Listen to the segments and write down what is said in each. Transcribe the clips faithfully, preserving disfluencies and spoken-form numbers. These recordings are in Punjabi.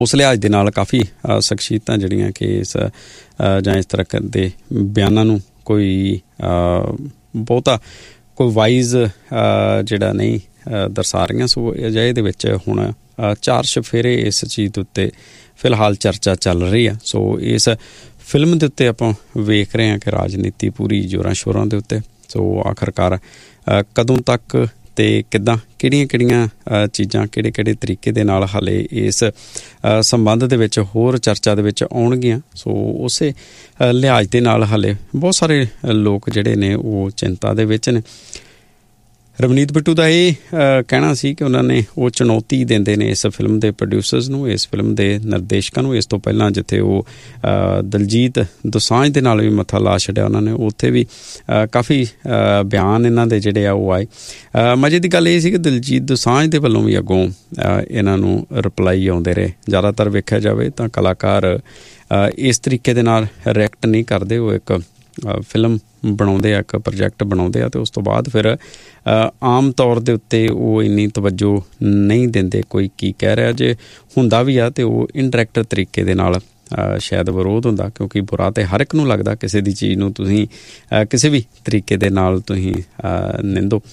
ਉਸ ਲਿਹਾਜ਼ ਦੇ ਨਾਲ ਕਾਫੀ ਸ਼ਖਸੀਅਤਾਂ ਜਿਹੜੀਆਂ ਕਿ ਇਸ ਜਾਂ ਇਸ ਤਰ੍ਹਾਂ ਦੇ ਬਿਆਨਾਂ ਨੂੰ ਕੋਈ ਬਹੁਤਾ ਕੋਈ ਵਾਈਜ਼ ਜਿਹੜਾ ਨਹੀਂ ਦਰਸਾ ਰਹੀਆਂ। ਸੋ ਅਜਿਹੇ ਦੇ ਵਿੱਚ ਹੁਣ ਚਾਰ ਚੁਫੇਰੇ ਇਸ ਚੀਜ਼ ਦੇ ਉੱਤੇ ਫਿਲਹਾਲ ਚਰਚਾ ਚੱਲ ਰਹੀ ਆ। ਸੋ ਇਸ ਫਿਲਮ ਦੇ ਉੱਤੇ ਆਪਾਂ ਵੇਖ ਰਹੇ ਹਾਂ ਕਿ ਰਾਜਨੀਤੀ ਪੂਰੀ ਜ਼ੋਰਾਂ ਸ਼ੋਰਾਂ ਦੇ ਉੱਤੇ। ਸੋ ਆਖਰਕਾਰ ਕਦੋਂ ਤੱਕ ਅਤੇ ਕਿੱਦਾਂ ਕਿਹੜੀਆਂ ਕਿਹੜੀਆਂ ਚੀਜ਼ਾਂ ਕਿਹੜੇ ਕਿਹੜੇ ਤਰੀਕੇ ਦੇ ਨਾਲ ਹਾਲੇ ਇਸ ਸੰਬੰਧ ਦੇ ਵਿੱਚ ਹੋਰ ਚਰਚਾ ਦੇ ਵਿੱਚ ਆਉਣਗੀਆਂ। ਸੋ ਉਸੇ ਲਿਹਾਜ਼ ਦੇ ਨਾਲ ਹਾਲੇ ਬਹੁਤ ਸਾਰੇ ਲੋਕ ਜਿਹੜੇ ਨੇ ਉਹ ਚਿੰਤਾ ਦੇ ਵਿੱਚ ਨੇ। ਰਵਨੀਤ ਬਿੱਟੂ ਦਾ ਇਹ ਕਹਿਣਾ ਸੀ ਕਿ ਉਹਨਾਂ ਨੇ ਉਹ ਚੁਣੌਤੀ ਦਿੰਦੇ ਨੇ ਇਸ ਫਿਲਮ ਦੇ ਪ੍ਰੋਡਿਊਸਰਸ ਨੂੰ, ਇਸ ਫਿਲਮ ਦੇ ਨਿਰਦੇਸ਼ਕਾਂ ਨੂੰ। ਇਸ ਤੋਂ ਪਹਿਲਾਂ ਜਿੱਥੇ ਉਹ ਦਲਜੀਤ ਦੋਸਾਂਝ ਦੇ ਨਾਲ ਵੀ ਮੱਥਾ ਲਾ ਛੱਡਿਆ ਉਹਨਾਂ ਨੇ, ਉੱਥੇ ਵੀ ਕਾਫੀ ਬਿਆਨ ਇਹਨਾਂ ਦੇ ਜਿਹੜੇ ਆ ਉਹ ਆਏ। ਮਜ਼ੇ ਦੀ ਗੱਲ ਇਹ ਸੀ ਕਿ ਦਲਜੀਤ ਦੋਸਾਂਝ ਦੇ ਵੱਲੋਂ ਵੀ ਅੱਗੋਂ ਇਹਨਾਂ ਨੂੰ ਰਿਪਲਾਈ ਆਉਂਦੇ ਰਹੇ। ਜ਼ਿਆਦਾਤਰ ਵੇਖਿਆ ਜਾਵੇ ਤਾਂ ਕਲਾਕਾਰ ਇਸ ਤਰੀਕੇ ਦੇ ਨਾਲ ਰਿਐਕਟ ਨਹੀਂ ਕਰਦੇ। ਉਹ ਇੱਕ ਫਿਲਮ ਬਣਾਉਂਦੇ ਆ, ਇੱਕ ਪ੍ਰੋਜੈਕਟ ਬਣਾਉਂਦੇ ਆ ਅਤੇ ਉਸ ਤੋਂ ਬਾਅਦ ਫਿਰ ਆਮ ਤੌਰ ਦੇ ਉੱਤੇ ਉਹ ਇੰਨੀ ਤਵੱਜੋ ਨਹੀਂ ਦਿੰਦੇ ਕੋਈ ਕੀ ਕਹਿ ਰਿਹਾ। ਜੇ ਹੁੰਦਾ ਵੀ ਆ ਅਤੇ ਉਹ ਇਨਡਾਇਰੈਕਟ ਤਰੀਕੇ ਦੇ ਨਾਲ ਸ਼ਾਇਦ ਵਿਰੋਧ ਹੁੰਦਾ, ਕਿਉਂਕਿ ਬੁਰਾ ਤਾਂ ਹਰ ਇੱਕ ਨੂੰ ਲੱਗਦਾ ਕਿਸੇ ਦੀ ਚੀਜ਼ ਨੂੰ ਤੁਸੀਂ ਕਿਸੇ ਵੀ ਤਰੀਕੇ ਦੇ ਨਾਲ ਤੁਸੀਂ ਨਿੰਦੋ।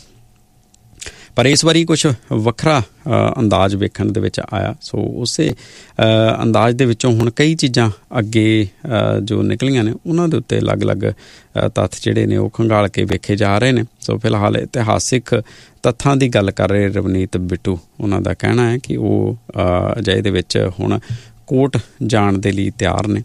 ਪਰ ਇਸ ਵਾਰੀ ਕੁਛ ਵੱਖਰਾ ਅੰਦਾਜ਼ ਵੇਖਣ ਦੇ ਵਿੱਚ ਆਇਆ। ਸੋ ਉਸੇ ਅੰਦਾਜ਼ ਦੇ ਵਿੱਚੋਂ ਹੁਣ ਕਈ ਚੀਜ਼ਾਂ ਅੱਗੇ ਜੋ ਨਿਕਲੀਆਂ ਨੇ ਉਹਨਾਂ ਦੇ ਉੱਤੇ ਅਲੱਗ-ਅਲੱਗ ਤੱਥ ਜਿਹੜੇ ਨੇ ਉਹ ਖੰਗਾਲ ਕੇ ਵੇਖੇ ਜਾ ਰਹੇ ਨੇ। ਸੋ ਫਿਲਹਾਲ ਇਤਿਹਾਸਿਕ ਤੱਥਾਂ ਦੀ ਗੱਲ ਕਰ ਰਹੇ ਰਵਨੀਤ ਬਿੱਟੂ। ਉਹਨਾਂ ਦਾ ਕਹਿਣਾ ਹੈ ਕਿ ਉਹ ਅਜਿਹੇ ਦੇ ਵਿੱਚ ਹੁਣ ਕੋਰਟ ਜਾਣ ਦੇ ਲਈ ਤਿਆਰ ਨੇ।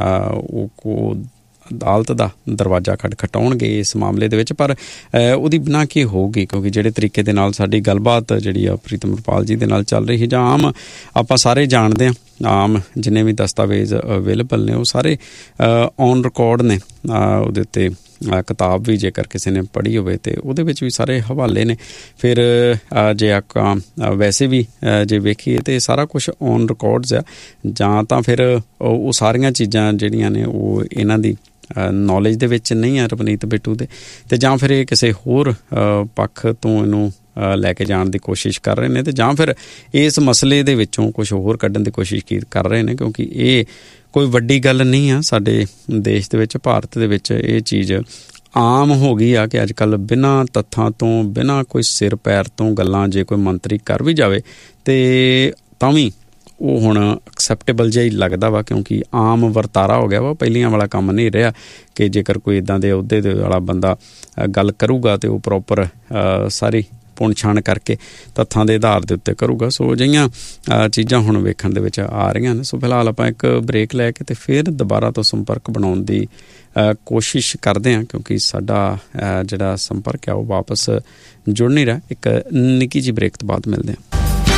ਉਹ ਅਦਾਲਤ ਦਾ ਦਰਵਾਜ਼ਾ ਖਟਖਟਾਉਣਗੇ ਇਸ ਮਾਮਲੇ ਦੇ ਵਿੱਚ, ਪਰ ਉਹਦੀ ਬਿਨਾਂ ਕੀ ਹੋਊਗੀ, ਕਿਉਂਕਿ ਜਿਹੜੇ ਤਰੀਕੇ ਦੇ ਨਾਲ ਸਾਡੀ ਗੱਲਬਾਤ ਜਿਹੜੀ ਆ ਪ੍ਰੀਤਮ ਰੁਪਾਲ ਜੀ ਦੇ ਨਾਲ ਚੱਲ ਰਹੀ ਜਾਂ ਆਮ ਆਪਾਂ ਸਾਰੇ ਜਾਣਦੇ ਹਾਂ, ਆਮ ਜਿੰਨੇ ਵੀ ਦਸਤਾਵੇਜ਼ ਅਵੇਲੇਬਲ ਨੇ ਉਹ ਸਾਰੇ ਔਨ ਰਿਕਾਰਡ ਨੇ। ਉਹਦੇ ਉੱਤੇ ਕਿਤਾਬ ਵੀ ਜੇਕਰ ਕਿਸੇ ਨੇ ਪੜ੍ਹੀ ਹੋਵੇ ਅਤੇ ਉਹਦੇ ਵਿੱਚ ਵੀ ਸਾਰੇ ਹਵਾਲੇ ਨੇ। ਫਿਰ ਜੇ ਆਪਾਂ ਵੈਸੇ ਵੀ ਜੇ ਵੇਖੀਏ ਤਾਂ ਸਾਰਾ ਕੁਛ ਔਨ ਰਿਕਾਰਡਸ ਆ, ਜਾਂ ਤਾਂ ਫਿਰ ਉਹ ਸਾਰੀਆਂ ਚੀਜ਼ਾਂ ਜਿਹੜੀਆਂ ਨੇ ਉਹ ਇਹਨਾਂ ਦੀ ਨੌਲੇਜ ਦੇ ਵਿੱਚ ਨਹੀਂ ਆ ਰਵਨੀਤ ਬਿੱਟੂ ਦੇ, ਅਤੇ ਜਾਂ ਫਿਰ ਇਹ ਕਿਸੇ ਹੋਰ ਪੱਖ ਤੋਂ ਇਹਨੂੰ ਲੈ ਕੇ ਜਾਣ ਦੀ ਕੋਸ਼ਿਸ਼ ਕਰ ਰਹੇ ਨੇ, ਅਤੇ ਜਾਂ ਫਿਰ ਇਸ ਮਸਲੇ ਦੇ ਵਿੱਚੋਂ ਕੁਛ ਹੋਰ ਕੱਢਣ ਦੀ ਕੋਸ਼ਿਸ਼ ਕੀ ਕਰ ਰਹੇ ਨੇ, ਕਿਉਂਕਿ ਇਹ ਕੋਈ ਵੱਡੀ ਗੱਲ ਨਹੀਂ ਆ ਸਾਡੇ ਦੇਸ਼ ਦੇ ਵਿੱਚ, ਭਾਰਤ ਦੇ ਵਿੱਚ ਇਹ ਚੀਜ਼ ਆਮ ਹੋ ਗਈ ਆ ਕਿ ਅੱਜ ਕੱਲ੍ਹ ਬਿਨਾਂ ਤੱਥਾਂ ਤੋਂ ਬਿਨਾਂ ਕੋਈ ਸਿਰ ਪੈਰ ਤੋਂ ਗੱਲਾਂ ਜੇ ਕੋਈ ਮੰਤਰੀ ਕਰ ਵੀ ਜਾਵੇ ਅਤੇ ਤਾਂ ਵੀ ਉਹ ਹੁਣ ਐਕਸੈਪਟੇਬਲ ਜਿਹਾ ਹੀ ਲੱਗਦਾ ਵਾ, ਕਿਉਂਕਿ ਆਮ ਵਰਤਾਰਾ ਹੋ ਗਿਆ ਵਾ। ਪਹਿਲੀਆਂ ਵਾਲਾ ਕੰਮ ਨਹੀਂ ਰਿਹਾ ਕਿ ਜੇਕਰ ਕੋਈ ਇੱਦਾਂ ਦੇ ਅਹੁਦੇ ਦੇ ਵਾਲਾ ਬੰਦਾ ਗੱਲ ਕਰੂਗਾ ਅਤੇ ਉਹ ਪ੍ਰੋਪਰ ਸਾਰੀ ਪੁਣ ਛਾਣ ਕਰਕੇ ਤੱਥਾਂ ਦੇ ਆਧਾਰ ਦੇ ਉੱਤੇ ਕਰੂਗਾ। ਸੋ ਅਜਿਹੀਆਂ ਚੀਜ਼ਾਂ ਹੁਣ ਵੇਖਣ ਦੇ ਵਿੱਚ ਆ ਰਹੀਆਂ ਨੇ। ਸੋ ਫਿਲਹਾਲ ਆਪਾਂ ਇੱਕ ਬ੍ਰੇਕ ਲੈ ਕੇ ਅਤੇ ਫਿਰ ਦੁਬਾਰਾ ਤੋਂ ਸੰਪਰਕ ਬਣਾਉਣ ਦੀ ਕੋਸ਼ਿਸ਼ ਕਰਦੇ ਹਾਂ, ਕਿਉਂਕਿ ਸਾਡਾ ਜਿਹੜਾ ਸੰਪਰਕ ਆ ਉਹ ਵਾਪਸ ਜੁੜ ਨਹੀਂ ਰਿਹਾ। ਇੱਕ ਨਿੱਕੀ ਜਿਹੀ ਬ੍ਰੇਕ ਤੋਂ ਬਾਅਦ ਮਿਲਦੇ ਹਾਂ।